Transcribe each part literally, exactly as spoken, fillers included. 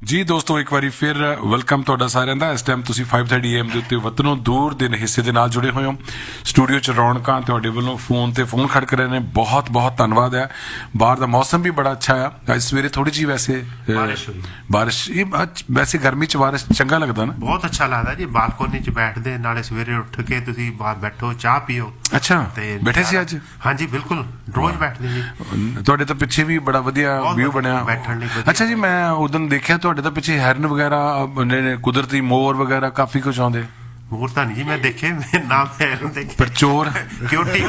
ਜੀ ਦੋਸਤੋ ਇੱਕ ਵਾਰੀ ਫਿਰ ਵੈਲਕਮ ਤੁਹਾਡਾ ਸਾਰਿਆਂ ਦਾ। ਇਸ ਟਾਈਮ ਤੁਸੀਂ ਫਾਈਵ ਥਰਟੀ ਏ ਐਮ ਦੇ ਉੱਤੇ ਵਤਨੋਂ ਦੂਰ ਦੇ ਹਿੱਸੇ ਦੇ ਨਾਲ ਜੁੜੇ ਹੋਏ ਹੋ। ਸਟੂਡੀਓ 'ਚ ਰੌਣਕਾਂ ਤੁਹਾਡੇ ਵੱਲੋਂ ਫੋਨ ਤੇ ਫੋਨ ਖੜਕ ਰਹੇ ਨੇ, ਬਹੁਤ ਬਹੁਤ ਧੰਨਵਾਦ ਹੈ। ਬਾਹਰ ਦਾ ਮੌਸਮ ਵੀ ਬੜਾ ਅੱਛਾ ਆ। ਅੱਜ ਸਵੇਰੇ ਥੋੜੀ ਜਿਹੀ ਵੈਸੇ ਬਾਰਿਸ਼, ਇਹ ਵੈਸੇ ਗਰਮੀ 'ਚ ਬਾਰਿਸ਼ ਚੰਗਾ ਲੱਗਦਾ ਨਾ, ਬਹੁਤ ਅੱਛਾ ਲੱਗਦਾ ਜੀ। ਬਾਲਕੋਨੀ 'ਚ ਬੈਠਦੇ ਨਾਲੇ ਸਵੇਰੇ ਉੱਠ ਕੇ ਤੁਸੀਂ ਬਾਹਰ ਬੈਠੋ, ਚਾਹ ਪੀਓ। ਅੱਛਾ, ਬੈਠੇ ਸੀ ਅੱਜ? ਹਾਂਜੀ ਬਿਲਕੁਲ, ਰੋਜ਼ ਬੈਠਦੇ ਜੀ। ਤੁਹਾਡੇ ਤਾਂ ਪਿੱਛੇ ਵੀ ਬੜਾ ਵਧੀਆ ਵਿਊ ਬਣਿਆ ਬੈਠਣ ਲਈ। ਅੱਛਾ ਜੀ, ਮੈਂ ਉਦੋਂ ਦੇਖਿਆ ਤੁਹਾਡੇ ਤਾਂ ਪਿੱਛੇ ਹੈਰਨ ਵਗੈਰਾ, ਕੁਦਰਤੀ ਮੋਰ ਵਗੈਰਾ ਕਾਫੀ ਕੁਝ ਆਉਂਦੇ। ਮੋਰ ਤਾਂ ਨਹੀਂ ਜੀ ਮੈਂ ਦੇਖੇ, ਨਾਮ ਦੇਖੇ, ਪਰ ਚੋਰ ਕਿਉਟੀ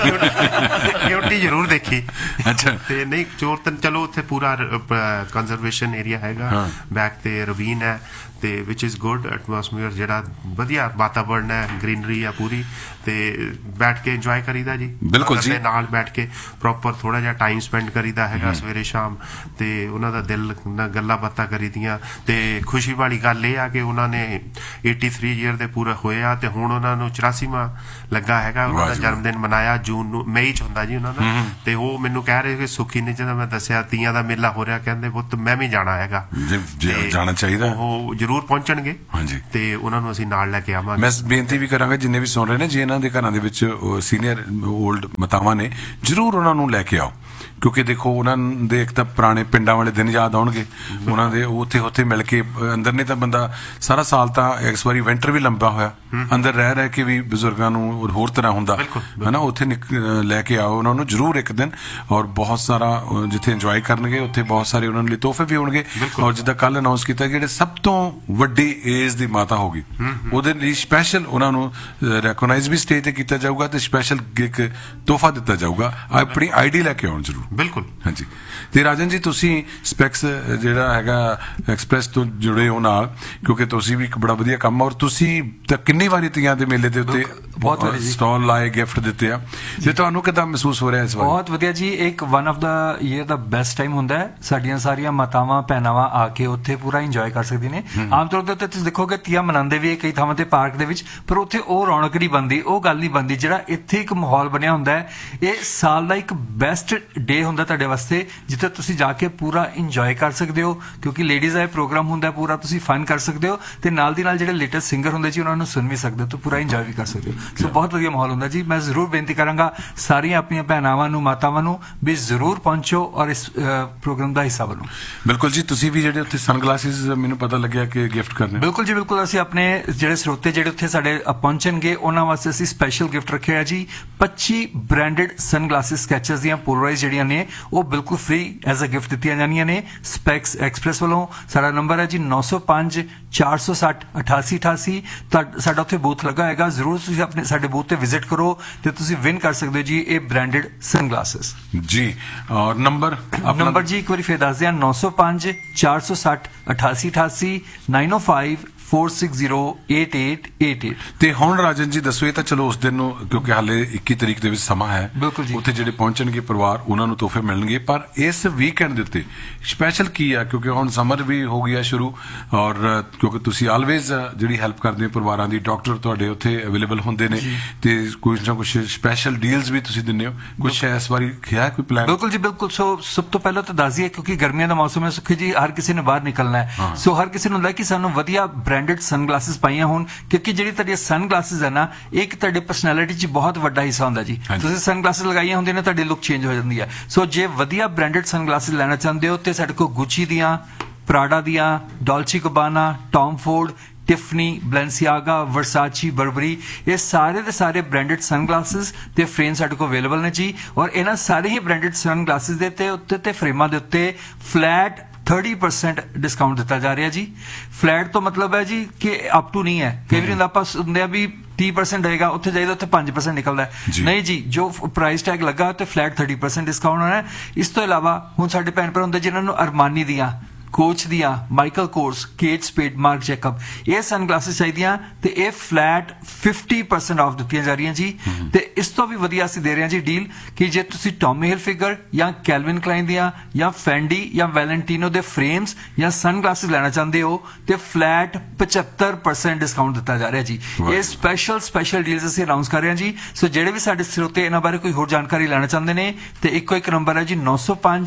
ਕਿਉਟੀ ਜ਼ਰੂਰ ਦੇਖੀ। ਅੱਛਾ, ਤੇ ਨਹੀਂ ਚੋਰ ਤਾਂ ਚਲੋ ਉੱਥੇ ਪੂਰਾ ਕੰਜ਼ਰਵੇਸ਼ਨ ਏਰੀਆ ਹੈਗਾ, ਬੈਕ ਤੇ ਰਵੀਨ ਹੈ ਤੇ ਵਿਚ ਇਜ਼ ਗੁੱਡ ਐਟਮੋਸਫੀਅਰ, ਜਿਹੜਾ ਵਧੀਆ ਵਾਤਾਵਰਨ ਹੈ, ਗ੍ਰੀਨਰੀ ਆ ਪੂਰੀ, ਤੇ ਬੈਠ ਕੇ ਇੰਜੋਏ ਕਰੀਦਾ ਜੀ। ਬਿਲਕੁਲ ਜੀ, ਨਾਲ ਬੈਠ ਕੇ ਪ੍ਰੋਪਰ ਥੋੜਾ ਜਿਹਾ ਟਾਈਮ ਸਪੈਂਡ ਕਰੀਦਾ ਹੈਗਾ ਸਵੇਰੇ ਸ਼ਾਮ, ਤੇ ਉਹਨਾਂ ਦਾ ਦਿਲ ਨਾਲ ਗੱਲਾਂ ਬਾਤਾਂ ਕਰੀਦੀਆਂ। ਤੇ ਖੁਸ਼ੀ ਵਾਲੀ ਗੱਲ ਇਹ ਆ ਕਿ ਉਹਨਾਂ ਨੇ ਤਿਰਾਸੀ ਈਅਰ ਦੇ ਪੂਰੇ ਹੋਏ ਆ, ਤੇ ਹੁਣ ਉਹਨਾਂ ਨੂੰ ਚੁਰਾਸੀਵਾਂ ਲੱਗਾ ਹੈਗਾ। ਉਹਨਾਂ ਦਾ ਜਨਮ ਦਿਨ ਮਨਾਇਆ ਜੂਨ ਨੂੰ, ਮਈ ਚ ਹੁੰਦਾ ਜੀ ਉਹਨਾਂ ਦਾ। ਤੇ ਉਹ ਮੈਨੂੰ ਕਹਿ ਰਹੇ ਕਿ ਸੁੱਖੀ ਨੇ, ਜਦੋਂ ਮੈਂ ਦੱਸਿਆ ਤੀਆਂ ਦਾ ਮੇਲਾ ਹੋ ਰਿਹਾ, ਕਹਿੰਦੇ ਪੁੱਤ ਮੈਂ ਵੀ ਜਾਣਾ ਹੈਗਾ। ਜਾਣਾ ਚਾਹੀਦਾ, ਉਹ ਜ਼ਰੂਰ ਪਹੁੰਚਣਗੇ। ਹਾਂਜੀ, ਤੇ ਉਹਨਾਂ ਨੂੰ ਅਸੀਂ ਨਾਲ ਲੈ ਕੇ ਆਵਾਂਗੇ। ਮੈਂ ਬੇਨਤੀ ਵੀ ਕਰਾਂਗਾ ਜਿੰਨੇ ਵੀ ਸੁਣ ਰਹੇ ਨੇ, ਜੇ ਇਹਨਾਂ ਦੇ ਘਰਾਂ ਦੇ ਵਿੱਚ ਸੀਨੀਅਰ ਓਲਡ ਮਾਤਾਵਾਂ ਨੇ, ਜ਼ਰੂਰ ਉਹਨਾਂ ਨੂੰ ਲੈ ਕੇ ਆਓ। ਕਿਉਂਕਿ ਦੇਖੋ ਉਹਨਾਂ ਦੇ ਇੱਕ ਤਾਂ ਪੁਰਾਣੇ ਪਿੰਡਾਂ ਵਾਲੇ ਦਿਨ ਯਾਦ ਆਉਣਗੇ ਉਹਨਾਂ ਦੇ, ਉੱਥੇ ਉੱਥੇ ਮਿਲ ਕੇ। ਅੰਦਰ ਨੇ ਤਾਂ ਬੰਦਾ ਸਾਰਾ ਸਾਲ ਤਾਂ ਇਸ ਵਾਰੀ ਵਿੰਟਰ ਵੀ ਲੰਬਾ ਹੋਇਆ, ਅੰਦਰ ਰਹਿ ਰਹਿ ਕੇ ਵੀ ਬਜ਼ੁਰਗਾਂ ਨੂੰ ਹੋਰ ਤਰ੍ਹਾਂ ਹੁੰਦਾ ਹੈ ਨਾ। ਉੱਥੇ ਲੈ ਕੇ ਆਓ ਉਹਨਾਂ ਨੂੰ ਜ਼ਰੂਰ ਇੱਕ ਦਿਨ, ਔਰ ਬਹੁਤ ਸਾਰਾ ਜਿੱਥੇ ਇੰਜੋਏ ਕਰਨਗੇ ਉੱਥੇ ਬਹੁਤ ਸਾਰੇ ਉਹਨਾਂ ਲਈ ਤੋਹਫੇ ਵੀ ਹੋਣਗੇ। ਔਰ ਜਿੱਦਾਂ ਕੱਲ ਅਨਾਉਂਸ ਕੀਤਾ, ਜਿਹੜੇ ਸਭ ਤੋਂ ਵੱਡੀ ਏਜ ਦੀ ਮਾਤਾ ਹੋਗੀ ਉਹਦੇ ਲਈ ਸਪੈਸ਼ਲ ਉਹਨਾਂ ਨੂੰ ਰੈਕੋਗਨਾਈਜ਼ ਵੀ ਸਟੇਜ ਤੇ ਕੀਤਾ ਜਾਊਗਾ, ਤੇ ਸਪੈਸ਼ਲ ਇੱਕ ਤੋਹਫਾ ਦਿੱਤਾ ਜਾਊਗਾ। ਆਪਣੀ ਆਈ ਡੀ ਲੈ ਕੇ ਆਉਣ ਜ਼ਰੂਰ। ਬਿਲਕੁਲ। ਹਾਂਜੀ, ਤੇ ਰਾਜਨ ਜੀ ਤੁਸੀਂ ਸਪੈਕਸ ਜਿਹੜਾ ਹੈਗਾ ਐਕਸਪ੍ਰੈਸ ਤੋਂ ਜੁੜੇ ਹੋ ਨਾਲ, ਕਿਉਂਕਿ ਤੁਸੀਂ ਵੀ ਇੱਕ ਬੜਾ ਵਧੀਆ ਕੰਮ, ਔਰ ਤੁਸੀਂ ਤਾਂ ਕਿੰਨੀ ਵਾਰੀ ਤੀਆਂ ਦੇ ਮੇਲੇ ਦੇ ਉੱਤੇ ਬਹੁਤ ਸਟਾਲ ਲਾਏ, ਗਿਫਟ ਦਿੱਤੇ ਆ, ਤੇ ਤੁਹਾਨੂੰ ਕਿੱਦਾਂ ਮਹਿਸੂਸ ਹੋ ਰਿਹਾ ਇਸ ਵਾਰ? ਬਹੁਤ ਵਧੀਆ ਜੀ, ਇੱਕ one of the year the best time ਹੁੰਦਾ ਹੈ। ਸਾਡੀਆਂ ਸਾਰੀਆਂ ਮਾਤਾਵਾਂ ਭੈਣਾਵਾਂ ਆ ਕੇ ਉੱਥੇ ਪੂਰਾ ਇੰਜੋਏ ਕਰ ਸਕਦੀਆਂ ਨੇ। ਆਮ ਤੌਰ ਤੇ ਉੱਤੇ ਤੁਸੀਂ ਦੇਖੋਗੇ ਤੀਆਂ ਮਨਾਉਂਦੇ ਵੀ ਕਈ ਥਾਵਾਂ ਤੇ ਪਾਰਕ ਦੇ ਵਿੱਚ, ਪਰ ਉੱਥੇ ਉਹ ਰੌਣਕ ਨਹੀਂ ਬਣਦੀ, ਉਹ ਗੱਲ ਨਹੀਂ ਬਣਦੀ। ਜਿਹੜਾ ਇੱਥੇ ਇੱਕ ਮਾਹੌਲ ਬਣਿਆ ਹੁੰਦਾ ਹੈ, ਇਹ ਸਾਲ ਦਾ ਇੱਕ ਬੈਸਟ ਡੇ ਹੁੰਦਾ ਤੁਹਾਡੇ ਵਾਸਤੇ, ਜਿੱਥੇ ਤੁਸੀਂ ਜਾ ਕੇ ਪੂਰਾ ਇੰਜੋਏ ਕਰ ਸਕਦੇ ਹੋ। ਕਿਉਂਕਿ ਲੇਡੀਜ਼ ਦਾ ਇਹ ਪ੍ਰੋਗਰਾਮ ਹੁੰਦਾ, ਪੂਰਾ ਤੁਸੀਂ ਫਨ ਕਰ ਸਕਦੇ ਹੋ, ਤੇ ਨਾਲ ਦੀ ਨਾਲ ਜਿਹੜੇ ਲੇਟੈਸਟ ਸਿੰਗਰ ਹੁੰਦੇ ਜੀ ਉਹਨਾਂ ਨੂੰ ਸੁਣ ਵੀ ਸਕਦੇ ਹੋ, ਤੇ ਪੂਰਾ ਇੰਜੋਏ ਵੀ ਕਰ ਸਕਦੇ ਹੋ। ਸੋ ਬਹੁਤ ਵਧੀਆ ਮਾਹੌਲ ਹੁੰਦਾ ਜੀ। ਮੈਂ ਜ਼ਰੂਰ ਬੇਨਤੀ ਕਰਾਂਗਾ ਸਾਰੀਆਂ ਆਪਣੀਆਂ ਭੈਣਾਵਾਂ ਨੂੰ, ਮਾਤਾਵਾਂ ਨੂੰ ਵੀ ਜ਼ਰੂਰ ਪਹੁੰਚੋ ਔਰ ਇਸ ਪ੍ਰੋਗਰਾਮ ਦਾ ਹਿੱਸਾ ਬਣੋ। ਬਿਲਕੁਲ ਜੀ, ਤੁਸੀਂ ਵੀ ਜਿਹੜੇ ਉੱਥੇ ਸਨਗਲਾਸਿਸ ਮੈਨੂੰ ਪਤਾ ਲੱਗਿਆ ਕਿ ਗਿਫਟ ਕਰਨੇ। ਬਿਲਕੁਲ ਜੀ, ਬਿਲਕੁਲ। ਅਸੀਂ ਆਪਣੇ ਜਿਹੜੇ ਸਰੋਤੇ ਜਿਹੜੇ ਉੱਥੇ ਸਾਡੇ ਪਹੁੰਚਣਗੇ ਉਹਨਾਂ ਵਾਸਤੇ ਅਸੀਂ ਸਪੈਸ਼ਲ ਗਿਫਟ ਰੱਖਿਆ ਜੀ। ਪੱਚੀ ਬ੍ਰਾਂਡਡ ਸਨਗਲਾਸਿਸ ਸਕੈਚਰਸ ਦੀਆਂ ਪੋਲਰਾਈਜ਼ ਜਿਹੜੀਆਂ ਨੇ ਉਹ ਬਿਲਕੁਲ ਫ੍ਰੀ ਐਜ਼ ਅ ਗਿਫਟ ਦਿੱਤੀਆਂ ਜਾਣੀਆਂ ਨੇ ਸਪੈਕਸ ਐਕਸਪ੍ਰੈਸ ਵੱਲੋਂ। ਸਾਡਾ ਨੰਬਰ ਹੈ ਜੀ ਨੌ ਸੌ ਪੰਜ ਚਾਰ ਸੌ ਸੱਠ ਅਠਾਸੀ ਅਠਾਸੀ। ਸਾਡਾ ਉੱਥੇ ਬੂਥ ਲੱਗਾ ਹੈਗਾ, ਜ਼ਰੂਰ ਤੁਸੀਂ ਆਪਣੇ ਸਾਡੇ ਬੂਥ ਤੇ ਵਿਜ਼ਿਟ ਕਰੋ ਤੇ ਤੁਸੀਂ ਵਿਨ ਕਰ ਸਕਦੇ ਹੋ ਜੀ ਇਹ ਬ੍ਰਾਂਡਡ ਸਨਗਲਾਸਿਸ ਜੀ। ਔਰ ਨੰਬਰ ਨੰਬਰ ਜੀ ਇੱਕ ਵਾਰੀ ਫੇਰ ਦੱਸ ਦਿਆਂ, ਨੌ ਸੌ ਪੰਜ ਚਾਰ ਸੌ ਸੱਠ ਅਠਾਸੀ ਅਠਾਸੀ ਨਾਈਨ ਓ five four six zero eight eight eight eight। ਤੇ ਹੁਣ ਰਾਜਨ ਜੀ ਦੱਸੋ, ਇਹ ਤਾਂ ਚਲੋ ਉਸ ਦਿਨ ਨੂੰ, ਕਿਉਂਕਿ ਹਾਲੇ ਇੱਕੀ ਤਰੀਕ ਦੇ ਵਿੱਚ ਸਮਾਂ ਹੈ, ਬਿਲਕੁਲ ਜੀ, ਉੱਥੇ ਜਿਹੜੇ ਪਹੁੰਚਣਗੇ ਪਰਿਵਾਰ ਉਹਨਾਂ ਨੂੰ ਤੋਹਫੇ ਮਿਲਣਗੇ, ਪਰ ਇਸ ਵੀਕਐਂਡ ਦੇ ਉੱਤੇ ਸਪੈਸ਼ਲ ਕੀ ਆ? ਕਿਉਂਕਿ ਹੁਣ ਸਮਰ ਵੀ ਹੋ ਗਿਆ ਸ਼ੁਰੂ, ਔਰ ਕਿਉਂਕਿ ਤੁਸੀਂ ਆਲਵੇਜ਼ ਜਿਹੜੀ ਹੈਲਪ ਕਰਦੇ ਹੋ ਪਰਿਵਾਰਾਂ ਦੀ, ਡਾਕਟਰ ਤੁਹਾਡੇ ਉੱਥੇ ਅਵੇਲੇਬਲ ਹੁੰਦੇ ਨੇ, ਤੇ ਕੁਝ ਨਾ ਕੁਝ ਸਪੈਸ਼ਲ ਡੀਲਸ ਵੀ ਤੁਸੀਂ ਦਿੰਦੇ ਹੋ, ਕੁਝ ਇਸ ਵਾਰੀ ਹੈ ਕੋਈ ਪਲਾਨ? ਬਿਲਕੁਲ ਜੀ, ਬਿਲਕੁਲ। ਸੋ ਸਭ ਤੋਂ ਪਹਿਲਾਂ ਤਾਂ ਦੱਸ ਦਈਏ, ਕਿਉਂਕਿ ਗਰਮੀਆਂ ਦਾ ਮੌਸਮ ਹੈ ਸੁਖੀ ਜੀ, ਹਰ ਕਿਸੇ ਨੇ ਬਾਹਰ ਨਿਕਲਣਾ ਹੈ, ਸੋ ਹਰ ਕਿਸੇ ਨੂੰ ਹੁੰਦਾ ਕਿ ਸਾਨੂੰ ਵਧੀਆ ਬ੍ਰਾਂਡਡ ਸਨਗਲਾਸਿਸ ਪਾਈਆਂ ਹੋਣ, ਕਿਉਂਕਿ ਜਿਹੜੀ ਤੁਹਾਡੀਆਂ ਸਨਗਲਾਸਿਸ ਹੈ ਨਾ, ਇੱਕ ਤੁਹਾਡੇ ਪਰਸਨੈਲਿਟੀ 'ਚ ਬਹੁਤ ਵੱਡਾ ਹਿੱਸਾ ਹੁੰਦਾ ਜੀ। ਤੁਸੀਂ ਸਨਗਲਾਸਿਸ ਲਗਾਈਆਂ ਹੁੰਦੀਆਂ ਨੇ, ਤੁਹਾਡੀ ਲੁੱਕ ਚੇਂਜ ਹੋ ਜਾਂਦੀ ਹੈ। ਸੋ ਜੇ ਵਧੀਆ ਬ੍ਰਾਂਡਡ ਸਨਗਲਾਸਿਸ ਲੈਣਾ ਚਾਹੁੰਦੇ ਹੋ ਤੇ ਸਾਡੇ ਕੋਲ ਗੁੱਚੀ ਦੀਆਂ, ਪ੍ਰਾਡਾ ਦੀਆਂ, ਡੋਲਚੀ ਗਬਾਨਾ, ਟੌਮ ਫੋਰਡ, ਟਿਫਨੀ, ਬਲੈਂਸੀਆਗਾ, ਵਰਸਾਚੀ, ਬਰਬਰੀ, ਇਹ ਸਾਰੇ ਦੇ ਸਾਰੇ ਬ੍ਰਾਂਡਡ ਸਨਗਲਾਸਿਸ ਤੇ ਫਰੇਮ ਸਾਡੇ ਕੋਲ ਅਵੇਲੇਬਲ ਨੇ ਜੀ। ਔਰ ਇਹਨਾਂ ਸਾਰੇ ਹੀ ਬ੍ਰਾਂਡਡ ਸਨਗਲਾਸਿਸ ਦੇ ਤੇ ਉੱਤੇ ਤੇ ਫਰੇਮਾਂ ਦੇ ਉੱਤੇ ਫਲੈਟ thirty percent ਡਿਸਕਾਊਂਟ ਦਿੱਤਾ ਜਾ ਰਿਹਾ ਜੀ। ਫਲੈਟ ਤੋਂ ਮਤਲਬ ਹੈ ਜੀ ਕਿ ਅਪ ਟੂ ਨਹੀਂ ਹੈ। ਕਈ ਵਾਰੀ ਆਪਾਂ ਸੁਣਦੇ ਆ ਵੀ ਤੀਹ percent ਹੋਏਗਾ, ਉੱਥੇ ਜਾਈਦਾ ਉੱਥੇ ਪੰਜ percent ਨਿਕਲਦਾ ਹੈ। ਨਹੀਂ ਜੀ, ਜੋ ਪ੍ਰਾਈਸ ਟੈਗ ਲੱਗਾ ਤੇ ਫਲੈਟ thirty percent ਡਿਸਕਾਊਂਟ ਹੋਣਾ ਹੈ। ਇਸ ਤੋਂ ਇਲਾਵਾ ਹੁਣ ਸਾਡੇ ਭੈਣ ਭਰਾ ਹੁੰਦੇ ਜਿਨ੍ਹਾਂ ਨੂੰ ਅਰਮਾਨੀ ਦੀਆਂ, ਕੋਚ ਦੀਆਂ, Michael Kors, Kate ਸਪੇਡ, mark Jacob, ਇਹ ਸਨਗਲਾਸਿਸ ਚਾਹੀਦੀਆਂ ਤੇ ਇਹ ਫਲੈਟ fifty percent ਆਫ ਦਿੱਤੀਆਂ ਜਾ ਰਹੀਆਂ ਜੀ। ਤੇ ਇਸ ਤੋਂ ਵੀ ਵਧੀਆ ਅਸੀਂ ਦੇ ਰਹੇ ਹਾਂ ਜੀ ਡੀਲ ਕਿ ਜੇ ਤੁਸੀਂ ਟੌਮੀ ਹਿਲਫਿਗਰ ਜਾਂ ਕੈਲਵਿਨ ਕਲਾਈਨ ਦੀਆਂ ਜਾਂ ਫੈਂਡੀ ਜਾਂ ਵੈਲੈਂਟੀਨੋ ਦੇ ਫਰੇਮਸ ਜਾਂ ਸਨਗਲਾਸਿਸ ਲੈਣਾ ਚਾਹੁੰਦੇ ਹੋ ਤੇ ਫਲੈਟ ਪਚੱਤਰ percent ਡਿਸਕਾਊਂਟ ਦਿੱਤਾ ਜਾ ਰਿਹਾ ਜੀ। ਇਹ ਸਪੈਸ਼ਲ ਸਪੈਸ਼ਲ ਡੀਲਸ ਅਸੀਂ ਅਨਾਉਂਸ ਕਰ ਰਹੇ ਹਾਂ ਜੀ। ਸੋ ਜਿਹੜੇ ਵੀ ਸਾਡੇ ਸਰੋਤੇ ਇਹਨਾਂ ਬਾਰੇ ਕੋਈ ਹੋਰ ਜਾਣਕਾਰੀ ਲੈਣਾ ਚਾਹੁੰਦੇ ਨੇ ਤੇ ਇੱਕੋ ਇੱਕ ਨੰਬਰ ਹੈ ਜੀ ਨੌ ਸੌ ਪੰਜ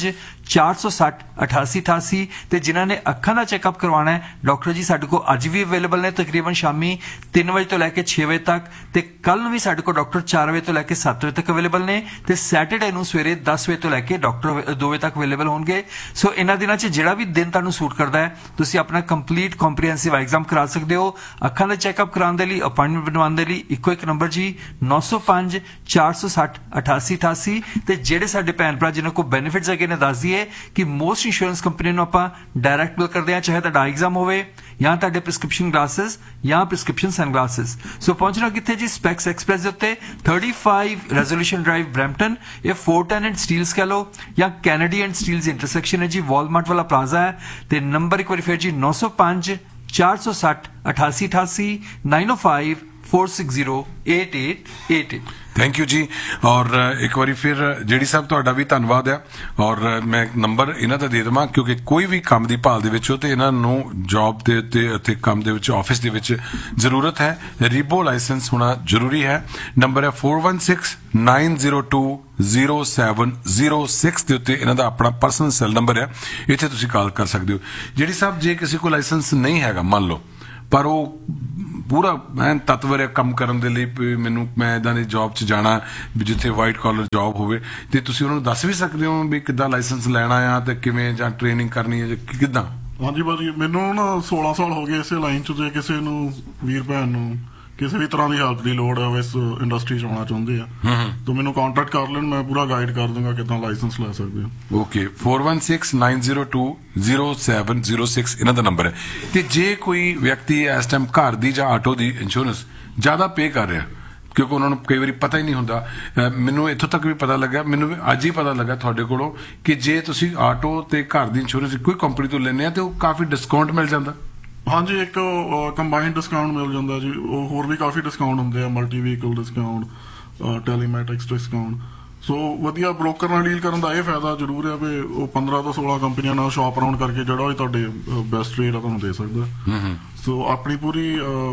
ਚਾਰ ਸੌ ਸੱਠ ਅਠਾਸੀ ਅਠਾਸੀ ਤੇ ਜਿਨ੍ਹਾਂ ਨੇ ਅੱਖਾਂ ਦਾ ਚੈੱਕਅਪ ਕਰਵਾਉਣਾ ਹੈ ਡਾਕਟਰ ਜੀ ਸਾਡੇ ਕੋਲ ਅੱਜ ਵੀ ਅਵੇਲੇਬਲ ਨੇ ਤਕਰੀਬਨ ਸ਼ਾਮੀ ਤਿੰਨ ਵਜੇ ਤੋਂ ਲੈ ਕੇ ਛੇ ਵਜੇ ਤੱਕ ਤੇ ਕੱਲ ਨੂੰ ਵੀ ਸਾਡੇ ਕੋਲ ਡਾਕਟਰ ਚਾਰ ਵਜੇ ਤੋਂ ਲੈ ਕੇ ਸੱਤ ਵਜੇ ਤੱਕ ਅਵੇਲੇਬਲ ਨੇ ਤੇ ਸੈਟਰਡੇ ਨੂੰ ਸਵੇਰੇ ਦਸ ਵਜੇ ਤੋਂ ਲੈ ਕੇ ਡਾਕਟਰ ਦੋ ਵਜੇ ਤੱਕ ਅਵੇਲੇਬਲ ਹੋਣਗੇ। ਸੋ ਇਹਨਾਂ ਦਿਨਾਂ 'ਚ ਜਿਹੜਾ ਵੀ ਦਿਨ ਤੁਹਾਨੂੰ ਸੂਟ ਕਰਦਾ ਹੈ ਤੁਸੀਂ ਆਪਣਾ ਕੰਪਲੀਟ ਕੰਪਰੀਹੈਂਸਿਵ ਐਗਜ਼ਾਮ ਕਰਾ ਸਕਦੇ ਹੋ। ਅੱਖਾਂ ਦਾ ਚੈੱਕਅਪ ਕਰਾਉਣ ਦੇ ਲਈ ਅਪਾਇੰਟਮੈਂਟ ਬਣਵਾਉਣ ਦੇ ਲਈ ਇੱਕੋ ਇੱਕ ਨੰਬਰ ਜੀ ਨੌ ਸੌ ਪੰਜ ਚਾਰ ਸੌ ਸੱਠ ਅਠਾਸੀ ਅਠਾਸੀ ਤੇ ਜਿਹੜੇ ਸਾਡੇ ਭੈਣ ਭਰਾ ਜਿਨ੍ਹਾਂ ਕੋਲ ਬੈਨੀਫਿਟਸ ਹੈਗੇ ਨੇ ਦੱਸ ਦਈਏ ਕਿ ਮੋਸਟ ਇੰਸ਼ੋਰੈਂਸ ਕੰਪਨੀ ਨੂੰ ਆਪਾਂ ਡਾਇਰੈਕਟ ਬਿਲ ਕਰਦੇ ਹਾਂ ਚਾਹੇ ਤੁਹਾਡਾ ਐਗਜ਼ਾਮ ਹੋਵੇ ਜਾਂ ਤੁਹਾਡੇ ਪ੍ਰਿਸਕ੍ਰਿਪਸ਼ਨ ਗਲਾਸਿਸ ਜਾਂ ਪ੍ਰਿਸਕ੍ਰਿਪਸ਼ਨ ਸਨਗਲਾਸਿਸ। ਸੋ ਪਹੁੰਚਣਾ ਕਿੱਥੇ ਜੀ ਸਪੈਕਸ ਐਕਸਪ੍ਰੈਸ ਦੇ ਉੱਤੇ thirty-five ਰੈਜ਼ੋਲੂਸ਼ਨ ਡਰਾਈਵ ਬਰੈਂਪਟਨ ਇਹ ਫੋਰ ਟੈਨ ਐਂਡ ਸਟੀਲਸ ਕਹ ਲਓ ਜਾਂ ਕੈਨੇਡੀ ਐਂਡ ਸਟੀਲਸ ਇੰਟਰਸੈਕਸ਼ਨ ਹੈ ਜੀ ਵਾਲਮਾਰਟ ਵਾਲਾ ਪਲਾਜ਼ਾ ਹੈ ਤੇ ਨੰਬਰ ਇੱਕ ਵਾਰੀ ਫਿਰ ਜੀ ਨੌ ਸੌ ਪੰਜ ਚਾਰ ਸੌ ਸੱਠ ਅਠਾਸੀ ਅਠਾਸੀ ਨਾइन ओ five four six zero eight eight eight eight. Thank you ਜੀ। ਔਰ ਇੱਕ ਵਾਰੀ ਫਿਰ ਜਿਹੜੀ ਸਾਹਿਬ ਤੁਹਾਡਾ ਵੀ ਧੰਨਵਾਦ ਆ ਔਰ ਮੈਂ ਨੰਬਰ ਇਹਨਾਂ ਦਾ ਦੇ ਦੇਵਾਂ ਕਿਉਂਕਿ ਕੋਈ ਵੀ ਕੰਮ ਦੀ ਭਾਲ ਦੇ ਵਿੱਚ ਹੋ ਤੇ ਇਹਨਾਂ ਨੂੰ ਜੌਬ ਦੇ ਉੱਤੇ ਅਤੇ ਕੰਮ ਦੇ ਵਿੱਚ ਆਫਿਸ ਦੇ ਵਿੱਚ ਜ਼ਰੂਰਤ ਹੈ ਰੀਬੋ ਲਾਇਸੈਂਸ ਹੋਣਾ ਜ਼ਰੂਰੀ ਹੈ। ਨੰਬਰ ਹੈ four one six nine zero two zero seven zero six ਦੇ ਉੱਤੇ ਇਹਨਾਂ ਦਾ ਆਪਣਾ ਪਰਸਨਲ ਸੈੱਲ ਨੰਬਰ ਹੈ ਇੱਥੇ ਤੁਸੀਂ ਕਾਲ ਕਰ ਸਕਦੇ ਹੋ। ਜਿਹੜੀ ਸਾਹਿਬ ਜੇ ਕਿਸੇ ਕੋਲ ਲਾਇਸੈਂਸ ਨਹੀਂ ਹੈਗਾ ਮੰਨ ਲਓ ਪਰ ਉਹ ਪੂਰਾ ਐਨ ਤਤਵਰ ਹੈ ਕੰਮ ਕਰਨ ਦੇ ਲਈ ਮੈਨੂੰ ਮੈਂ ਇਦਾਂ ਦੀ ਜੌਬ 'ਚ ਜਾਣਾ ਜਿੱਥੇ ਵਾਈਟ ਕਾਲਰ ਜੌਬ ਹੋਵੇ ਤੇ ਤੁਸੀਂ ਉਹਨਾਂ ਨੂੰ ਦੱਸ ਵੀ ਸਕਦੇ ਹੋ ਵੀ ਕਿੱਦਾਂ ਲਾਇਸੈਂਸ ਲੈਣਾ ਆ ਤੇ ਕਿਵੇਂ ਜਾਂ ਟ੍ਰੇਨਿੰਗ ਕਰਨੀ ਹੈ ਜਾਂ ਕਿੱਦਾਂ? ਹਾਂਜੀ ਭਾਜੀ ਮੈਨੂੰ ਨਾ ਸੋਲਾਂ ਸਾਲ ਹੋ ਗਏ ਇਸੇ ਲਾਈਨ 'ਚ ਜੇ ਕਿਸੇ ਨੂੰ ਵੀਰ ਭੈਣ ਨੂੰ ਕਿਸੇ ਵੀ ਤਰ੍ਹਾਂ ਦੀ ਹੈਲਪ ਦੀ ਲੋੜ ਹੈ ਇਸ ਇੰਡਸਟਰੀ 'ਚ ਆਉਣਾ ਚਾਹੁੰਦੇ ਆ ਤਾਂ ਮੈਨੂੰ ਕੰਟੈਕਟ ਕਰ ਲੈਣ ਮੈਂ ਪੂਰਾ ਗਾਈਡ ਕਰ ਦੂੰਗਾ ਕਿੱਦਾਂ ਲਾਇਸੈਂਸ ਲੈ ਸਕਦੇ ਹੋ। Okay four one six nine zero two zero seven zero six ਇਹਨਾਂ ਦਾ ਨੰਬਰ ਹੈ। ਤੇ ਜੇ ਕੋਈ ਵਿਅਕਤੀ ਇਸ ਟਾਈਮ ਘਰ ਦੀ ਜਾਂ ਆਟੋ ਦੀ ਇੰਸ਼ੋਰੈਂਸ ਜ਼ਿਆਦਾ ਪੇ ਕਰ ਰਿਹਾ ਕਿਉਂਕਿ ਉਹਨਾਂ ਨੂੰ ਕਈ ਵਾਰੀ ਪਤਾ ਹੀ ਨਹੀਂ ਹੁੰਦਾ ਮੈਨੂੰ ਇੱਥੋਂ ਤੱਕ ਵੀ ਪਤਾ ਲੱਗਾ ਮੈਨੂੰ ਵੀ ਅੱਜ ਹੀ ਪਤਾ ਲੱਗਾ ਤੁਹਾਡੇ ਕੋਲੋਂ ਕਿ ਜੇ ਤੁਸੀਂ ਆਟੋ ਤੇ ਘਰ ਦੀ ਇੰਸ਼ੋਰੈਂਸ ਕੋਈ ਕੰਪਨੀ ਤੋਂ ਲੈਂਦੇ ਆ ਤੇ ਉਹ ਕਾਫੀ ਡਿਸਕਾਊਂਟ ਮਿਲ ਜਾਂਦਾ। ਹਾਂਜੀ ਇੱਕ ਕੰਬਾਈਨਡ ਡਿਸਕਾਊਂਟ ਮਿਲ ਜਾਂਦਾ ਜੀ ਉਹ ਹੋਰ ਵੀ ਕਾਫੀ ਡਿਸਕਾਊਂਟ ਹੁੰਦੇ ਆ multi vehicle discount telematics discount ਸੋ ਵਧੀਆ ਬ੍ਰੋਕਰ ਨਾਲ ਡੀਲ ਕਰਨ ਦਾ ਇਹ ਫਾਇਦਾ ਜ਼ਰੂਰ ਹੈ ਵੀ ਉਹ ਪੰਦਰਾਂ ਤੋਂ ਸੋਲਾਂ ਕੰਪਨੀਆਂ ਨਾਲ ਸ਼ਾਪ ਅਰਾਊਂਡ ਕਰਕੇ ਜਿਹੜਾ ਵੀ ਤੁਹਾਡੇ ਬੈਸਟ ਰੇਟ ਆ ਤੁਹਾਨੂੰ ਦੇ ਸਕਦਾ। ਸੋ ਆਪਣੀ ਪੂਰੀ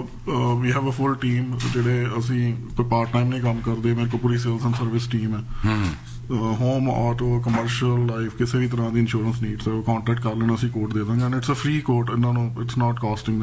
we have a full team ਜਿਹੜੇ ਅਸੀਂ ਕੋਈ ਪਾਰਟ ਟਾਈਮ ਨਹੀਂ ਕੰਮ ਕਰਦੇ ਮੇਰੇ ਕੋਲ ਪੂਰੀ ਸੇਲਸ ਐਂਡ ਸਰਵਿਸ ਟੀਮ ਹੈ ਹੋਮ ਆਟੋ ਕਮਰਸ਼ੀਅਲ ਲਾਈਫ ਕਿਸੇ ਵੀ ਤਰ੍ਹਾਂ ਦੀ ਇੰਸ਼ੋਰੈਂਸ ਨੀਡਸ ਹੈ ਉਹ ਕੰਟੈਕਟ ਕਰ ਲੈਣਾ ਅਸੀਂ ਕੋਡ ਦੇ ਦਾਂਗੇ and it's a free code ਇਹਨਾਂ ਨੂੰ it's not casting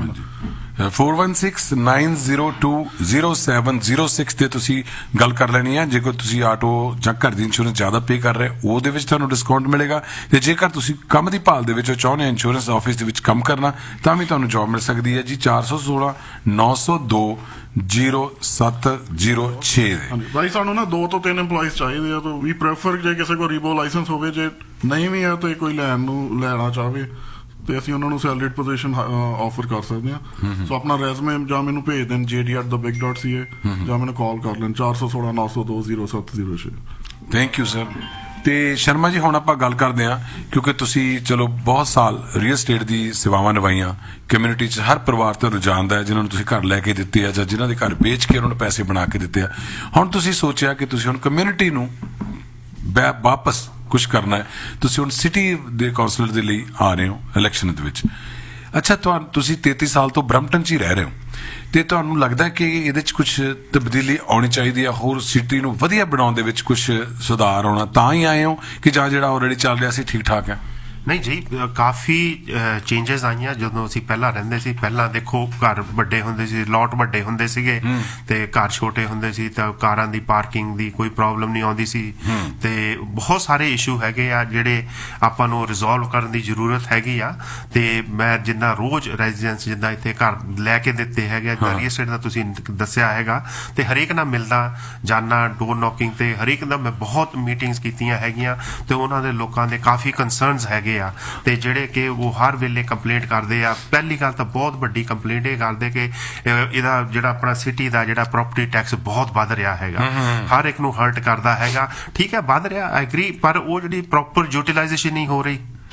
four one six nine zero two zero seven zero six ਤੇ ਤੁਸੀਂ ਗੱਲ ਕਰ ਲੈਣੀ ਹੈ। ਜੇਕਰ ਤੁਸੀਂ ਆਟੋ ਜਾਂ ਘਰ ਦੀ ਇੰਸ਼ੋਰੈਂਸ ਜ਼ਿਆਦਾ ਪੇ ਕਰ ਰਹੇ ਉਹਦੇ ਵਿੱਚ ਤੁਹਾਨੂੰ ਡਿਸਕਾਊਂਟ ਮਿਲੇਗਾ ਤੇ ਜੇਕਰ ਤੁਸੀਂ ਕੰਮ ਦੀ ਭਾਲ ਦੇ ਵਿੱਚ ਚਾਹੁੰਦੇ ਹੋ ਇੰਸ਼ੋਰੈਂਸ ਆਫਿਸ ਦੇ ਵਿੱਚ ਕੰਮ ਕਰਨਾ ਤਾਂ ਵੀ ਤੁਹਾਨੂੰ ਜੌਬ ਮਿਲ ਸਕਦੀ ਹੈ ਜੀ ਚਾਰ ਸੌ ਸੋਲਾਂ ਨੌ ਸੌ ਦੋ ਜ਼ੀਰੋ ਸੱਤ ਜ਼ੀਰੋ ਛੇ ਦੇ। ਭਾਈ ਸਾਨੂੰ ਨਾ ਦੋ ਤੋਂ ਤਿੰਨ EMPLOYEES ਚਾਹੀਦੇ ਆ ਤਾਂ ਵੀ ਪ੍ਰੈਫਰ ਜੇ ਕਿਸੇ ਕੋਲ ਰੀਬੋ ਲਾਇਸੈਂਸ ਹੋਵੇ ਜੇ ਨਹੀਂ ਵੀ ਹੈ ਤਾਂ ਕੋਈ ਲੈਣ ਨੂੰ ਲੈਣਾ ਚਾਹਵੇ ਤੇ ਅਸੀਂ ਉਹਨਾਂ ਨੂੰ ਸੈਲਰੀਡ ਪੋਜੀਸ਼ਨ ਆਫਰ ਕਰ ਸਕਦੇ ਹਾਂ। ਸੋ ਆਪਣਾ ਰੈਜ਼ੂਮੇ ਜਾਂ ਮੈਨੂੰ ਭੇਜ ਦੇਣ j d at the big dot c a ਜਾਂ ਮੈਨੂੰ ਕਾਲ ਕਰ ਲੈਣ ਚਾਰ ਸੌ ਸੋਲਾਂ ਨੌ ਸੌ ਦੋ ਜ਼ੀਰੋ ਸੱਤ ਜ਼ੀਰੋ ਛੇ। Thank you sir. ਤੇ ਸ਼ਰਮਾ ਜੀ ਹੁਣ ਆਪਾਂ ਗੱਲ ਕਰਦੇ ਹਾਂ ਕਿਉਂਕਿ ਤੁਸੀਂ ਚਲੋ ਬਹੁਤ ਸਾਲ ਰੀਅਲ ਸਟੇਟ ਦੀ ਸੇਵਾਵਾਂ ਨਿਭਾਈਆਂ ਕਮਿਊਨਿਟੀ 'ਚ ਹਰ ਪਰਿਵਾਰ ਤੁਹਾਨੂੰ ਜਾਣਦਾ ਹੈ ਜਿਨ੍ਹਾਂ ਨੂੰ ਤੁਸੀਂ ਘਰ ਲੈ ਕੇ ਦਿੱਤੇ ਆ ਜਾਂ ਜਿਨ੍ਹਾਂ ਦੇ ਘਰ ਵੇਚ ਕੇ ਉਹਨਾਂ ਨੂੰ ਪੈਸੇ ਬਣਾ ਕੇ ਦਿੱਤੇ ਆ ਹੁਣ ਤੁਸੀਂ ਸੋਚਿਆ ਕਿ ਤੁਸੀਂ ਹੁਣ ਕਮਿਊਨਿਟੀ ਨੂੰ ਵਾਪਸ ਕੁਝ ਕਰਨਾ ਹੈ ਤੁਸੀਂ ਹੁਣ ਸਿਟੀ ਦੇ ਕਾਉਂਸਲਰ ਦੇ ਲਈ ਆ ਰਹੇ ਹੋ ਇਲੈਕਸ਼ਨ ਦੇ ਵਿੱਚ। ਅੱਛਾ ਤੁਹਾਨੂੰ ਤੁਸੀਂ ਤੇਤੀ ਸਾਲ ਤੋਂ ਬਰੈਂਪਟਨ 'ਚ ਹੀ ਰਹਿ ਰਹੇ ਹੋ ਤੇ ਤੁਹਾਨੂੰ ਲੱਗਦਾ ਕਿ ਇਹਦੇ 'ਚ ਕੁਝ ਤਬਦੀਲੀ ਆਉਣੀ ਚਾਹੀਦੀ ਹੈ ਹੋਰ ਸਿਟੀ ਨੂੰ ਵਧੀਆ ਬਣਾਉਣ ਦੇ ਵਿੱਚ ਕੁਝ ਸੁਧਾਰ ਆਉਣਾ ਤਾਂ ਹੀ ਆਏ ਹੋ ਕਿ ਜਾਂ ਜਿਹੜਾ ਆਲਰੇਡੀ ਚੱਲ ਰਿਹਾ ਸੀ ਠੀਕ ਠਾਕ ਹੈ? ਨਹੀਂ ਜੀ ਕਾਫੀ ਚੇਂਜਸ ਆਈਆਂ ਜਦੋਂ ਅਸੀਂ ਪਹਿਲਾਂ ਰਹਿੰਦੇ ਸੀ ਪਹਿਲਾਂ ਦੇਖੋ ਘਰ ਵੱਡੇ ਹੁੰਦੇ ਸੀ ਲੋਟ ਵੱਡੇ ਹੁੰਦੇ ਸੀਗੇ ਤੇ ਘਰ ਛੋਟੇ ਹੁੰਦੇ ਸੀ ਤਾਂ ਕਾਰਾਂ ਦੀ ਪਾਰਕਿੰਗ ਦੀ ਕੋਈ ਪ੍ਰੋਬਲਮ ਨਹੀਂ ਆਉਂਦੀ ਸੀ ਤੇ ਬਹੁਤ ਸਾਰੇ ਇਸ਼ੂ ਹੈਗੇ ਆ ਜਿਹੜੇ ਆਪਾਂ ਨੂੰ ਰਿਜ਼ੋਲਵ ਕਰਨ ਦੀ ਜ਼ਰੂਰਤ ਹੈਗੀ ਆ ਤੇ ਮੈਂ ਜਿੰਨਾ ਰੋਜ਼ ਰੈਜ਼ੀਡੈਂਸ ਜਿੱਦਾਂ ਇੱਥੇ ਘਰ ਲੈ ਕੇ ਦਿੱਤੇ ਹੈਗੇ ਰੀਅਲ estate ਦਾ ਤੁਸੀਂ ਦੱਸਿਆ ਹੈਗਾ ਤੇ ਹਰੇਕ ਨਾਲ ਮਿਲਦਾ ਜਾਣਾ ਡੋਰ ਨੌਕਿੰਗ ਤੇ ਹਰੇਕ ਦਾ ਮੈਂ ਬਹੁਤ ਮੀਟਿੰਗਸ ਕੀਤੀਆਂ ਹੈਗੀਆਂ ਤੇ ਉਹਨਾਂ ਦੇ ਲੋਕਾਂ ਦੇ ਕਾਫੀ ਕੰਸਰਨਸ ਹੈਗੇ ਆ ਤੇ ਜਿਹੜੇ ਕਿ ਉਹ ਹਰ ਵੇਲੇ ਕੰਪਲੇਂਟ ਕਰਦੇ ਆ। ਪਹਿਲੀ ਗੱਲ ਤਾਂ ਬਹੁਤ ਵੱਡੀ ਕੰਪਲੇਂਟ ਇਹ ਕਰਦੇ ਕਿ ਇਹਦਾ ਜਿਹੜਾ ਆਪਣਾ ਸਿਟੀ ਦਾ ਜਿਹੜਾ ਪ੍ਰੋਪਰਟੀ ਟੈਕਸ ਬਹੁਤ ਵੱਧ ਰਿਹਾ ਹੈਗਾ ਹਰ ਇੱਕ ਨੂੰ ਹਰਟ ਕਰਦਾ ਹੈਗਾ। ਠੀਕ ਹੈ ਵੱਧ ਰਿਹਾ ਆਈ ਐਗਰੀ ਪਰ ਉਹ ਜਿਹੜੀ ਪ੍ਰੋਪਰ ਯੂਟਿਲਾਈਜੇਸ਼ਨ ਨਹੀਂ ਹੋ ਰਹੀ